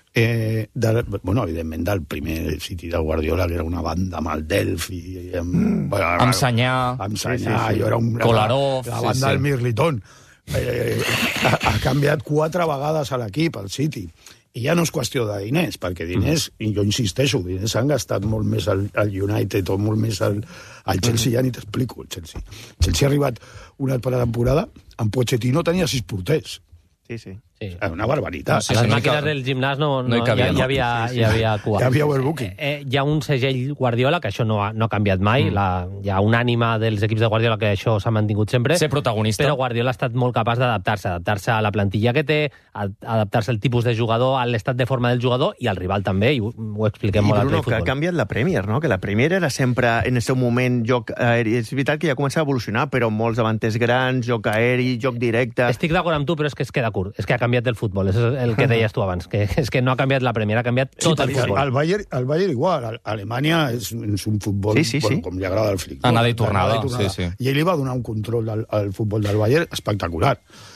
Eh, de, bueno, evidentment, del primer City de Guardiola, que era una banda amb el Delphi... Amb, mm. bueno, amb Sanyà. Amb Sanyà, sí, sí, sí. Jo era un... Kolarov. La, la banda sí, del sí. Mirliton. Eh, ha, ha canviat quatre vegades a l'equip, al City. I ja no és qüestió de diners, perquè diners, mm. i jo insisteixo, diners s'han gastat molt més al, al United o molt més al, al Chelsea, mm. ja ni t'explico, el Chelsea. El Chelsea ha arribat una altra temporada, en Pochettino tenia sis porters. Sí, sí. Sí. Una barbaritat. Sí, a les màquines del gimnàs no, no, no hi, cabia, no. Hi, havia, sí, sí. hi havia cua. Hi havia overbooking. Eh, eh, hi ha un segell Guardiola, que això no ha, no ha canviat mai. Mm. La, hi ha una ànima dels equips de Guardiola que això s'ha mantingut sempre. Ser protagonista. Però Guardiola ha estat molt capaç d'adaptar-se, adaptar-se a la plantilla que té, adaptar-se al tipus de jugador, a l'estat de forma del jugador i al rival també, i ho, ho expliquem I molt Bruno, al futbol. que ha canviat la Premier, no? Que la Premier era sempre, en el seu moment, joc aeri. És veritat que ja comença a evolucionar, però molts davanters grans, joc aeri, joc directe... Estic d'acord amb tu, però és que es queda curt. És que ha canviat el futbol. És el que deies tu abans, que és que no ha canviat la Premier, ha canviat tot sí, el futbol. El Bayern, el Bayern igual. Alemanya és, és un futbol, sí, sí, bueno, sí. com li agrada el flic. Anada i tornada. I, tornada. Sí, sí. I ell li va donar un control al, al futbol del Bayern espectacular.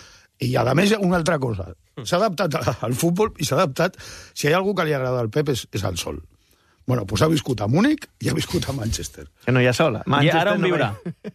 I a més, una altra cosa. S'ha adaptat al futbol i s'ha adaptat... Si hi ha algú que li agrada al Pep és, és el sol. Bueno, doncs ha viscut a Múnich i ha viscut a Manchester. Que no hi ha sola. I ara on viurà?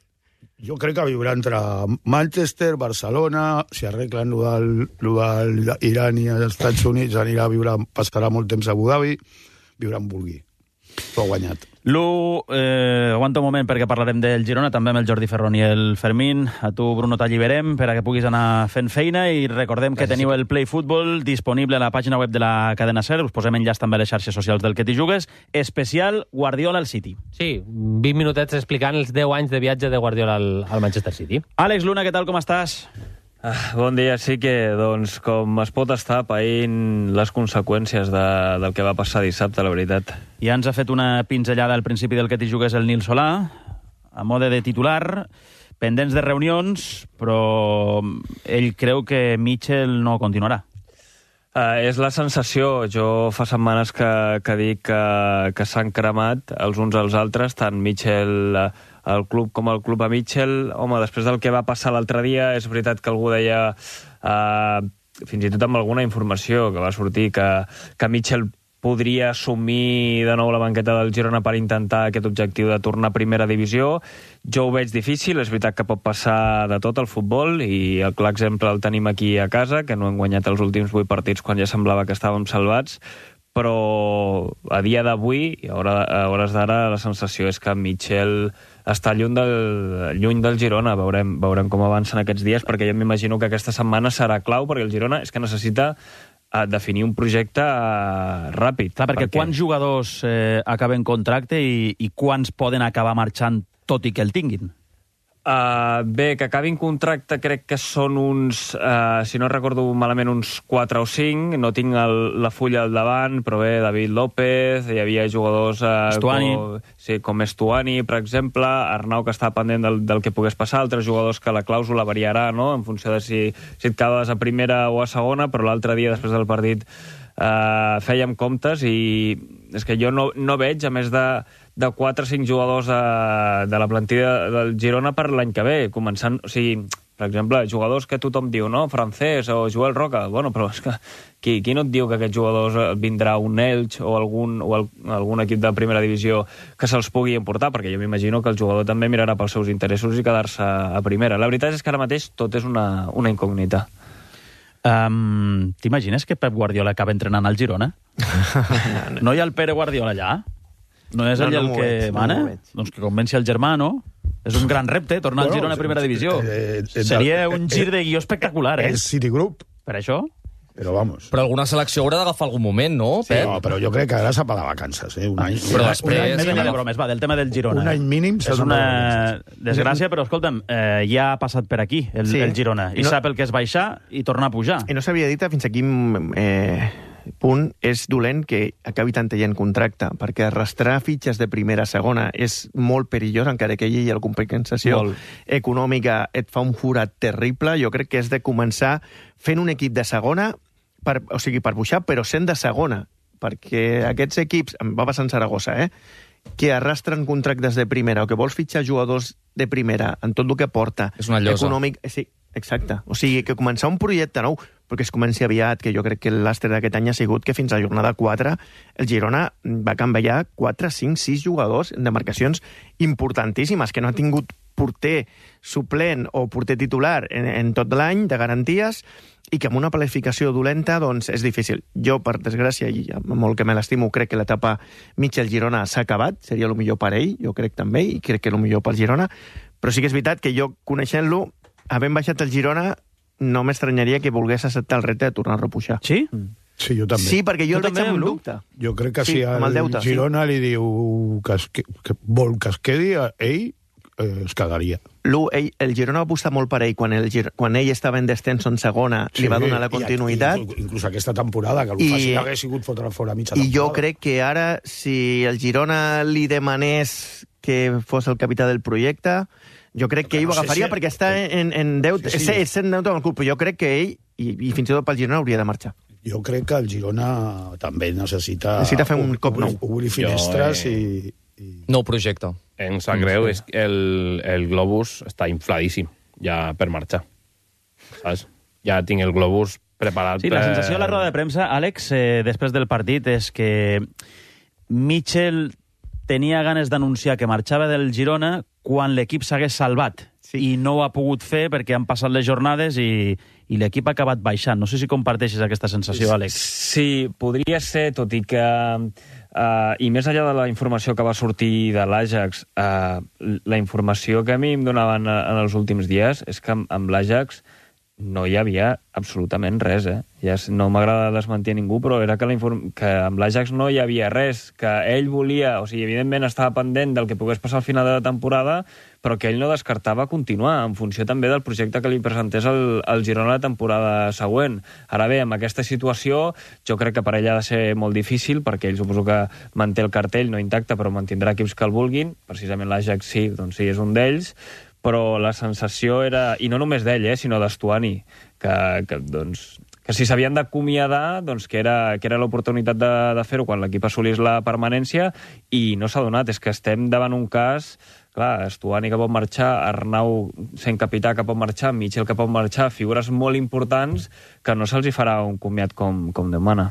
Jo crec que viurà entre Manchester, Barcelona, si arreglen lo del, lo del Iran i els Estats Units, anirà a viure, passarà molt temps a Abu Dhabi, viurà en vulgui. Però ha guanyat. Lu, eh, aguanta un moment perquè parlarem del Girona, també amb el Jordi Ferrón i el Fermín. A tu, Bruno, t'alliberem per a que puguis anar fent feina i recordem que teniu el Play Football disponible a la pàgina web de la cadena SER. Us posem enllaç també a les xarxes socials del Que t'hi jugues. Especial Guardiola al City. Sí, vint minutets explicant els deu anys de viatge de Guardiola al, al Manchester City. Àlex Luna, què tal, com estàs? Ah, bon dia, sí que, doncs, com es pot estar païnt les conseqüències de, del que va passar dissabte, la veritat. Ja ens ha fet una pinzellada al principi del Que t'hi jugues el Nil Solà, a mode de titular, pendents de reunions, però ell creu que Mitchell no continuarà. Uh, és la sensació. Jo fa setmanes que, que dic que, que s'han cremat els uns als altres, tant Mitchell... Uh, el club com el club a Mitchell. Home, després del que va passar l'altre dia, és veritat que algú deia, eh, fins i tot amb alguna informació que va sortir, que, que Mitchell podria assumir de nou la banqueta del Girona per intentar aquest objectiu de tornar a primera divisió. Jo ho veig difícil, és veritat que pot passar de tot al futbol, i el clar exemple el tenim aquí a casa, que no hem guanyat els últims vuit partits quan ja semblava que estàvem salvats, però a dia d'avui, a hores d'ara, la sensació és que Mitchell està lluny del, lluny del Girona. Veurem, veurem com avancen aquests dies, perquè jo m'imagino que aquesta setmana serà clau, perquè el Girona és que necessita uh, definir un projecte uh, ràpid. Clar, perquè, perquè quants jugadors eh, acaben contracte i, i quants poden acabar marxant tot i que el tinguin? Uh, bé, que acabin contracte crec que són uns, uh, si no recordo malament, uns quatre o cinc. No tinc el, la fulla al davant, però bé, David López, hi havia jugadors uh, com, sí, com Estuani, per exemple, Arnau, que està pendent del, del que pogués passar, altres jugadors que la clàusula variarà, no?, en funció de si, si et quedes a primera o a segona, però l'altre dia, després del partit, uh, fèiem comptes i és que jo no, no veig, a més de de quatre o cinc jugadors de, de la plantilla del Girona per l'any que ve, començant, o sigui, Per exemple, jugadors que tothom diu, no? Francès o Joel Roca. Bueno, però és que qui, qui no et diu que aquests jugadors vindrà un Elx o algun, o el, algun equip de primera divisió que se'ls pugui importar? Perquè jo m'imagino que el jugador també mirarà pels seus interessos i quedar-se a primera. La veritat és que ara mateix tot és una, una incògnita. Um, T'imagines que Pep Guardiola acaba entrenant al Girona? No hi ha el Pere Guardiola allà? No és ell no, no el que veig, mana? No doncs que convenci el germà, no? És un gran repte, tornar bueno, al Girona a primera divisió. Eh, eh, Seria un gir de guió espectacular, eh? El Citigroup. Per això? Però vamos. Però alguna selecció haurà d'agafar algun moment, no, Pep? Sí, no, però jo crec que ara s'ha de vacances, eh? Un any. Però després... Un any, més enllà de bromes, va, del tema del Girona. Un any mínim s'ha és una desgràcia, però escolta'm, eh, ja ha passat per aquí el, sí. el Girona. I, I no... sap el que és baixar i tornar a pujar. I no s'havia dit fins aquí eh, punt és dolent que acabi tant tenint contracte, perquè arrastrar fitxes de primera a segona és molt perillós, encara que hi hagi la compensació molt. econòmica et fa un forat terrible. Jo crec que és de començar fent un equip de segona, per, o sigui, per pujar, però sent de segona, perquè aquests equips, em va passar en Saragossa, eh, que arrastren contractes de primera o que vols fitxar jugadors de primera en tot el que porta és una llosa. Econòmic... Sí, exacte. O sigui, que començar un projecte nou, perquè es comenci aviat, que jo crec que l'àster d'aquest any ha sigut que fins a jornada quatre el Girona va canviar quatre, cinc, sis jugadors en demarcacions importantíssimes, que no ha tingut porter suplent o porter titular en, en tot l'any de garanties, i que amb una planificació dolenta doncs és difícil. Jo, per desgràcia, i molt que me l'estimo, crec que l'etapa Michel-Girona s'ha acabat, seria el millor per ell, jo crec també, i crec que el millor pel Girona, però sí que és veritat que jo, coneixent-lo, havent baixat el Girona, no m'estranyaria que volgués acceptar el repte de tornar a repujar. Sí? Mm. Sí, jo també. Sí, perquè jo tu el veig amb un dubte. Jo crec que sí, si el, el deute, Girona sí. li diu que, es, que, que vol que es quedi, ell eh, es quedaria. Lu, ell, el Girona va apostar molt per ell quan, el, quan ell estava en descenso en segona, sí, li va donar la continuïtat. I, inclús aquesta temporada, que el I, fàcil hagués sigut fotre fora mitja temporada. I jo crec que ara, si el Girona li demanés que fos el capità del projecte, jo crec que ell no ho agafaria si... perquè està en, en deute, sí, sí. és, és en deute amb el club, però jo crec que ell, i, i fins i tot pel Girona, hauria de marxar. Jo crec que el Girona també necessita... Necessita fer un cop nou. Obrir finestres jo, eh... i, i... Nou projecte. Em sap greu, és que el, el globus està infladíssim ja per marxar. Saps? Ja tinc el globus preparat. Sí, per... la sensació a la roda de premsa, Àlex, eh, després del partit, és que Michel tenia ganes d'anunciar que marxava del Girona quan l'equip s'hagués salvat. Sí. I no ho ha pogut fer perquè han passat les jornades i, i l'equip ha acabat baixant. No sé si comparteixes aquesta sensació, Àlex. Sí, podria ser, tot i que... Uh, I més enllà de la informació que va sortir de l'Ajax, uh, la informació que a mi em donaven en els últims dies és que amb, amb l'Ajax no hi havia absolutament res, eh? Ja no m'agrada desmentir a ningú, però era que, la que amb l'Ajax no hi havia res, que ell volia, o sigui, evidentment estava pendent del que pogués passar al final de la temporada, però que ell no descartava continuar, en funció també del projecte que li presentés el, el Girona la temporada següent. Ara bé, amb aquesta situació, jo crec que per ell ha de ser molt difícil, perquè ell suposo que manté el cartell, no intacte, però mantindrà equips que el vulguin, precisament l'Ajax sí, doncs sí, és un d'ells, però la sensació era, i no només d'ell, eh, sinó d'Estuani, que, que, doncs, que si s'havien d'acomiadar, doncs, que era, que era l'oportunitat de, de fer-ho quan l'equip assolís la permanència, i no s'ha donat. És que estem davant un cas, clar, Estuani que pot marxar, Arnau sent capità que pot marxar, Michel que pot marxar, figures molt importants que no se'ls hi farà un comiat com, com Déu mana.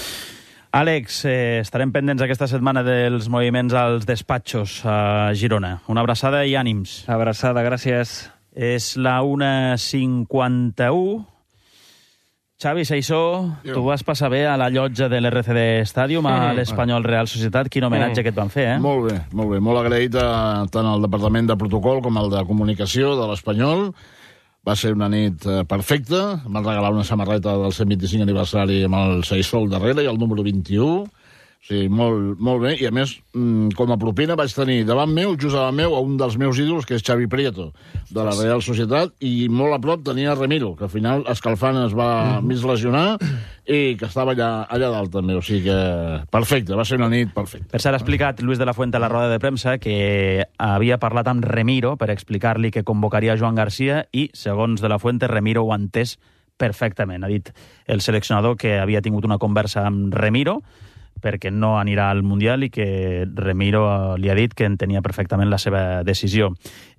Àlex, eh, estarem pendents aquesta setmana dels moviments als despatxos a Girona. Una abraçada i ànims. Abraçada, gràcies. És la una cinquanta-u. Xavi Saissó, jo. Tu vas passar bé a la llotja de l'R C D Stadium, a l'Espanyol Real Societat. Quin homenatge mm. que et van fer, eh? Molt bé, molt bé. Molt agraït a tant al Departament de Protocol com al de Comunicació de l'Espanyol. Va ser una nit perfecta. Em van regalar una samarreta del cent vint-i-cinc aniversari amb el Saissó al darrere i el número vint-i-u. Sí, molt, molt bé. I a més, com a propina vaig tenir davant meu, just davant meu, a un dels meus ídols, que és Xavi Prieto, de la Real Societat, i molt a prop tenia Remiro, que al final escalfant es va mm. mig lesionar i que estava allà, allà dalt també. O sigui que perfecte, va ser una nit perfecta. Per cert, ha explicat Luis de la Fuente a la roda de premsa que havia parlat amb Remiro per explicar-li que convocaria Joan Garcia i, segons de la Fuente, Remiro ho ha entès perfectament. Ha dit el seleccionador que havia tingut una conversa amb Remiro perquè no anirà al Mundial i que Remiro li ha dit que entenia perfectament la seva decisió.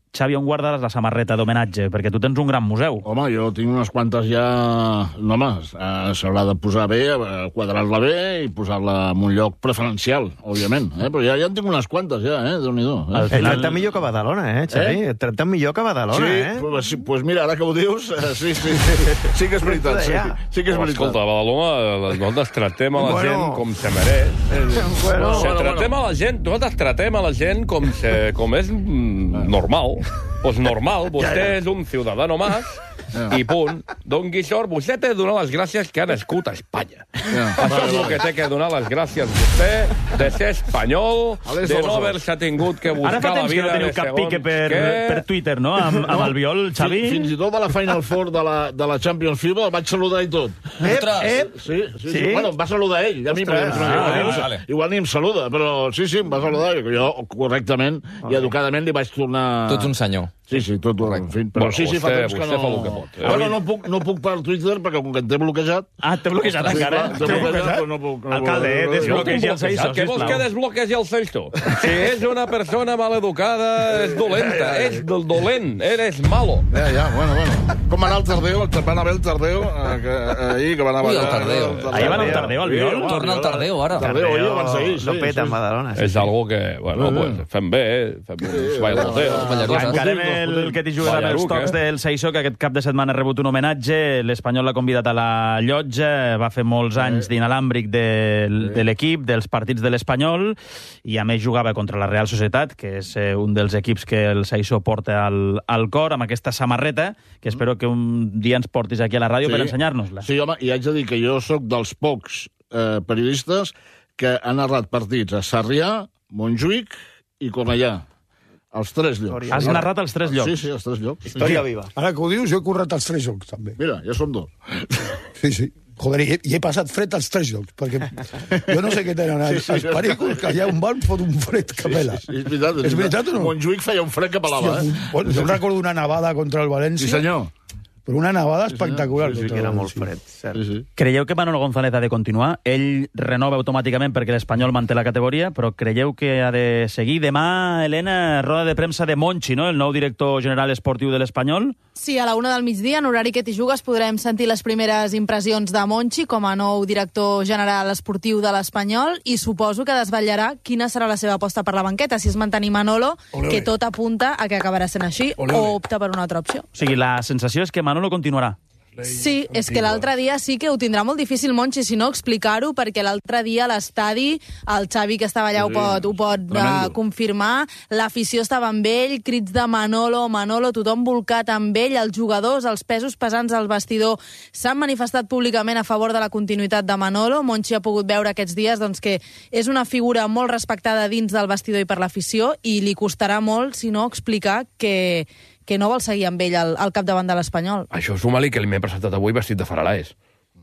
Xavi, on guardaràs la samarreta d'homenatge? Perquè tu tens un gran museu. Home, jo tinc unes quantes ja... No, home, eh, s'haurà de posar bé, eh, quadrar-la bé i posar-la en un lloc preferencial, òbviament. Eh? Però ja, ja en tinc unes quantes, ja, eh? Déu-n'hi-do. Eh? Et tracta millor que Badalona, eh, Xavi? Eh? Et tracta millor que Badalona, sí, eh? Pues, pues mira, ara que ho dius, eh, sí, sí, sí, sí que és veritat. Sí, sí que és veritat. Escolta, a Badalona, nosaltres tratem a la Bueno. gent com se mereix. Bueno, se bueno, tratem bueno. a la gent, nosaltres tratem a la gent com, se, com és mm, normal. Pues normal, vostè és un ciudadano más i punt. Don Guixort, vostè té de donar les gràcies que ha nascut a Espanya. Això és el que té que donar les gràcies vostè, de ser espanyol, de no haver-se tingut que buscar Ara fa la temps que vida no de teniu cap segons pique per, què. per Twitter, no? Amb, amb el Biol, Xavi? Fins, fins i tot a la Final Four de la, de la Champions FIBA el vaig saludar i tot. Ep, ep. Sí, sí, sí. Sí? Bueno, em va saludar ell. A mi, Ostres. perquè, Ah, igual, vale. ni, igual ni em saluda, però sí, sí, em va saludar. I jo, correctament i educadament, li vaig tornar... Tu ets un senyor. Sí, sí, tot, en fi. Però Bueno, sí, sí, fa vostè- temps que vostè no... fa el que pot, eh? Bueno, no puc, no puc per Twitter, perquè com que em té bloquejat... Ah, t'he bloquejat Sí, encara? clar, t'he bloquejat, però no puc... no Alcalde, puc- eh, desbloquegi el Seiso, Què vols que desbloquegi el Seiso? Si és una persona maleducada, és dolenta, és del dolent, eres malo. Ja, ja, bueno, bueno. Com va anar el Tardeo? El- Va anar bé el Tardeo? eh, que, eh, ahir, que va anar... Ui, el Tardeo. Ahir va anar el Tardeo, al Biol? Torna el Tardeo, ara. Tardeo, ahir abans d'ahir, sí. Lo peta en Badalona. És algo que, bueno, pues, fem bé, fem uns bailoteos. Encarem el que t'hi jugues amb els tocs del Seiso, que aquest cap de setmana ha rebut un homenatge. L'Espanyol l'ha convidat a la llotja, va fer molts anys d'inalàmbric de, de l'equip, dels partits de l'Espanyol, i a més jugava contra la Real Societat, que és eh, un dels equips que el Seiso porta al, al cor, amb aquesta samarreta, que espero que un dia ens portis aquí a la ràdio per ensenyar-nos-la. Sí, home, i haig de dir que jo sóc dels pocs eh, periodistes que han narrat partits a Sarrià, Montjuïc i Cornellà. Els tres llocs. Has narrat els tres llocs? Sí, sí, els tres llocs. Història viva. Ara que ho dius, jo he currat els tres jocs, també. Mira, ja som dos. Sí, sí. Joder, i he, i he passat fred als tres jocs, perquè jo no sé què tenen els, Sí, sí, els pericos, que allà on van fot un fred que pela. Sí, és veritat. És veritat o no? Montjuïc feia un fred que pelava, Hòstia, eh? bueno, jo recordo una nevada contra el València. Sí, senyor. Però una nevada espectacular. Sí, sí, contra que era el molt València. fred, cert. Sí, sí. Creieu que Manolo González ha de continuar? Ell renova automàticament perquè l'Espanyol manté la categoria, però creieu que ha de seguir? Demà, Helena, roda de premsa de Monchi, no? El nou director general esportiu de l'Espanyol. Sí, a la una del migdia, en horari que t'hi jugues, podrem sentir les primeres impressions de Monchi com a nou director general esportiu de l'Espanyol, i suposo que desvetllarà quina serà la seva aposta per la banqueta, si és mantenir Manolo, Ole, que ole. tot apunta a que acabarà sent així, Ole, ole. o opta per una altra opció. O sigui, la sensació és que Manolo continuarà. Sí, és que l'altre dia sí que ho tindrà molt difícil, Monchi, si no explicar-ho, perquè l'altre dia a l'estadi, el Xavi, que estava allà, ho pot, ho pot uh, confirmar, l'afició estava amb ell, crits de Manolo, Manolo, tothom volcat amb ell, els jugadors, els pesos pesants al vestidor s'han manifestat públicament a favor de la continuïtat de Manolo. Monchi ha pogut veure aquests dies doncs, que és una figura molt respectada dins del vestidor i per l'afició, i li costarà molt, si no, explicar que que no vol seguir amb ell al, al capdavant de l'Espanyol. Això suma-li que m'he presentat avui vestit de Faralaes.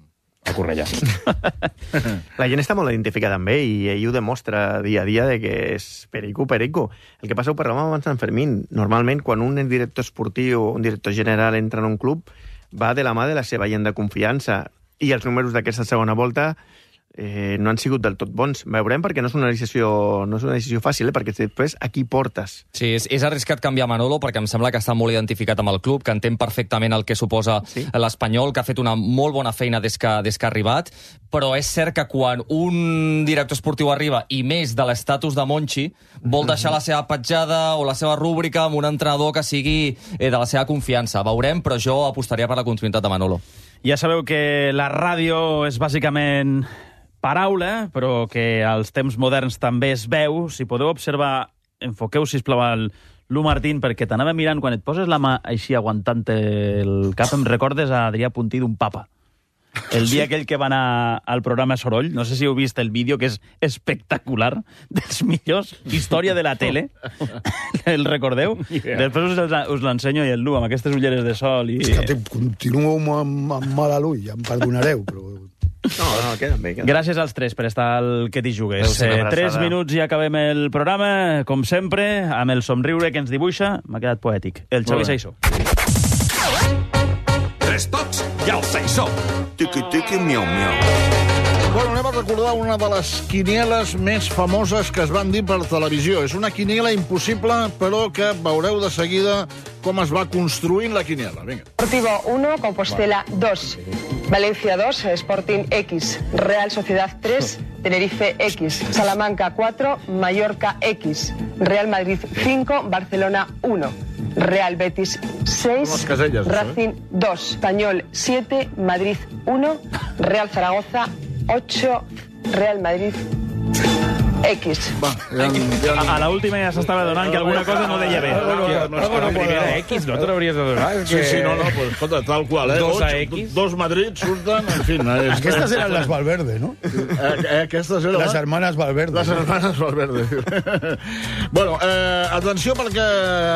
A Cornellà. La gent està molt identificada amb ell i ell ho demostra dia a dia de que és perico, perico. El que passa, ho parlàvem abans d'en Fermín, normalment quan un director esportiu, un director general entra en un club, va de la mà de la seva gent de confiança, i els números d'aquesta segona volta eh, no han sigut del tot bons. Veurem, perquè no és una decisió, no és una decisió fàcil, eh? Perquè després a qui portes? Sí, és, és arriscat canviar Manolo perquè em sembla que està molt identificat amb el club, que entén perfectament el que suposa sí. l'Espanyol, que ha fet una molt bona feina des que, des que ha arribat, però és cert que quan un director esportiu arriba, i més de l'estatus de Monchi, vol deixar la seva petjada o la seva rúbrica amb un entrenador que sigui eh, de la seva confiança. Veurem, però jo apostaria per la continuïtat de Manolo. Ja sabeu que la ràdio és bàsicament paraula, però que als temps moderns també es veu. Si podeu observar, enfoqueu, sisplau, el Lu Martín, perquè t'anava mirant, quan et poses la mà així aguantant el cap, em recordes a Adrià Puntí d'un papa. El dia aquell que va anar al programa Soroll, no sé si heu vist el vídeo, que és espectacular, dels millors, història de la tele. El recordeu? Yeah. Després us, us l'ensenyo i el Lu, amb aquestes ulleres de sol. I... És que te, continuo amb, amb mal a l'ull, ja em perdonareu, però... No, no, queden bé. Queden. Gràcies als tres per estar al Que t'hi jugues. Eh, tres minuts i acabem el programa, com sempre, amb el somriure que ens dibuixa. M'ha quedat poètic. El Xavi Seiso. Tres tocs i el Seiso. Tiqui, tiqui, miau, miau. Bueno, anem a recordar una de les quinieles més famoses que es van dir per televisió. És una quiniela impossible, però que veureu de seguida com es va construint la quiniela. Vinga. Deportivo uno, Compostela dos, Valencia dos, Sporting X, Real Sociedad tres, Tenerife X, Salamanca cuatro, Mallorca X, Real Madrid cinco, Barcelona uno, Real Betis seis, casellas, Racing ¿eh? dos, Español siete, Madrid uno, Real Zaragoza ocho, Real Madrid X. Va, ja, ja... A, a la última ja s'estava donant que alguna cosa no deia bé. La primera X, no te l'hauries de donar. Sí, sí, no, no, pues, escolta, tal qual, eh? Dos a Ocho, X. Dos Madrid surten, en fin. Eh, Aquestes eren les Valverde, no? Eh, aquestes eren... Les hermanes Valverde. Les hermanes Valverde. Bueno, eh, atenció perquè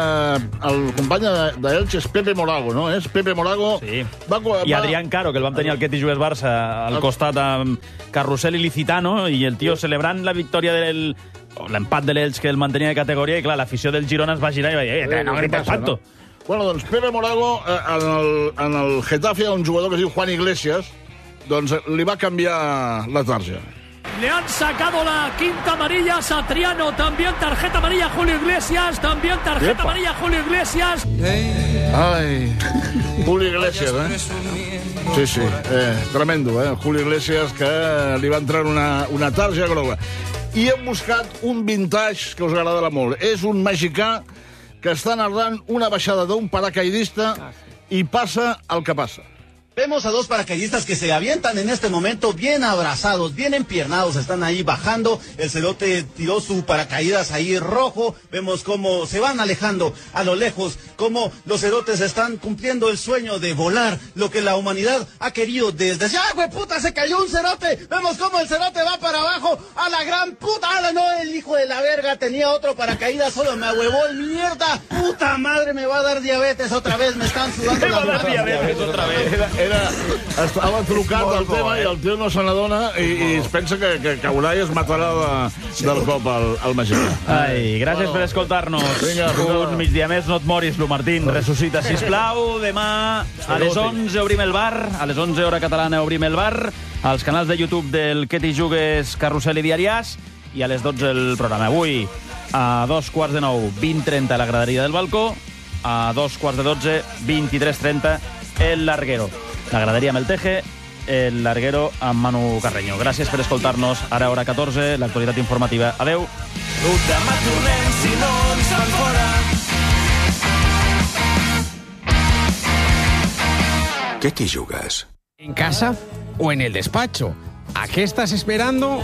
el company d'Elche és Pepe Morago, no? És Pepe Morago... Sí. Va, va... I Adrián Caro, que el vam tenir al Ketty Jugues Barça al costat amb Carrusel i Licitano, i el tio celebrant la victòria del... l'empat de l'Elx que el mantenia de categoria, i clar, l'afició del Girona es va girar i va dir, eh, no grites tanto. No? Bueno, doncs Pepe Morago, eh, en, el, en el Getafe hi ha un jugador que es diu Juan Iglesias, doncs li va canviar la tarja. Le han sacado la quinta amarilla a Satriano, también tarjeta amarilla a Julio Iglesias, también tarjeta Epa. amarilla a Julio Iglesias. Ai, Julio Iglesias, eh? Sí, sí, eh, tremendo, eh? Julio Iglesias, que li va entrar una, una tarja groga. I hem buscat un vintage que us agradarà molt. És un mexicà que està narrant una baixada d'un paracaidista i passa el que passa. Vemos a dos paracaidistas que se avientan en este momento bien abrazados, bien empiernados, están ahí bajando. El cerote tiró su paracaídas ahí rojo. Vemos cómo se van alejando a lo lejos, cómo los cerotes están cumpliendo el sueño de volar, lo que la humanidad ha querido desde... ¡Ah, güey, puta, se cayó un cerote! Vemos cómo el cerote va para abajo, a la gran puta... ¡Ah, no, el hijo de la verga tenía otro paracaídas, solo me ahuevó el mierda! ¡Puta madre, me va a dar diabetes otra vez! Me están sudando las manos. diabetes otra vez. Era, era, estava trucat al tema i el tio no se n'adona i, i es pensa que, que caurà i es matarà de, del cop al, al mexicà. Ai, gràcies Bueno. per escoltar-nos. Vinga, fins ara. Un migdia més, no et moris, Lu Martín. Ressuscita, sisplau. Demà a les onze obrim el bar. A les onze, hora catalana, obrim el bar. Als canals de YouTube del Ketty Jugues, Carrusel i Diàries. I a les dotze el programa. Avui, a dos quarts de nou, vint trenta, la graderia del balcó. A dos quarts de dotze, vint-i-tres trenta, el Larguero. La graderia amb el Teje, el Larguero amb Manu Carreño. Gràcies per escoltar-nos. Ara, hora catorze, l'actualitat informativa. Adeu. Demà tornem si no ens fan fora. ¿Qué te jugas? ¿En casa o en el despacho? ¿A qué estás esperando?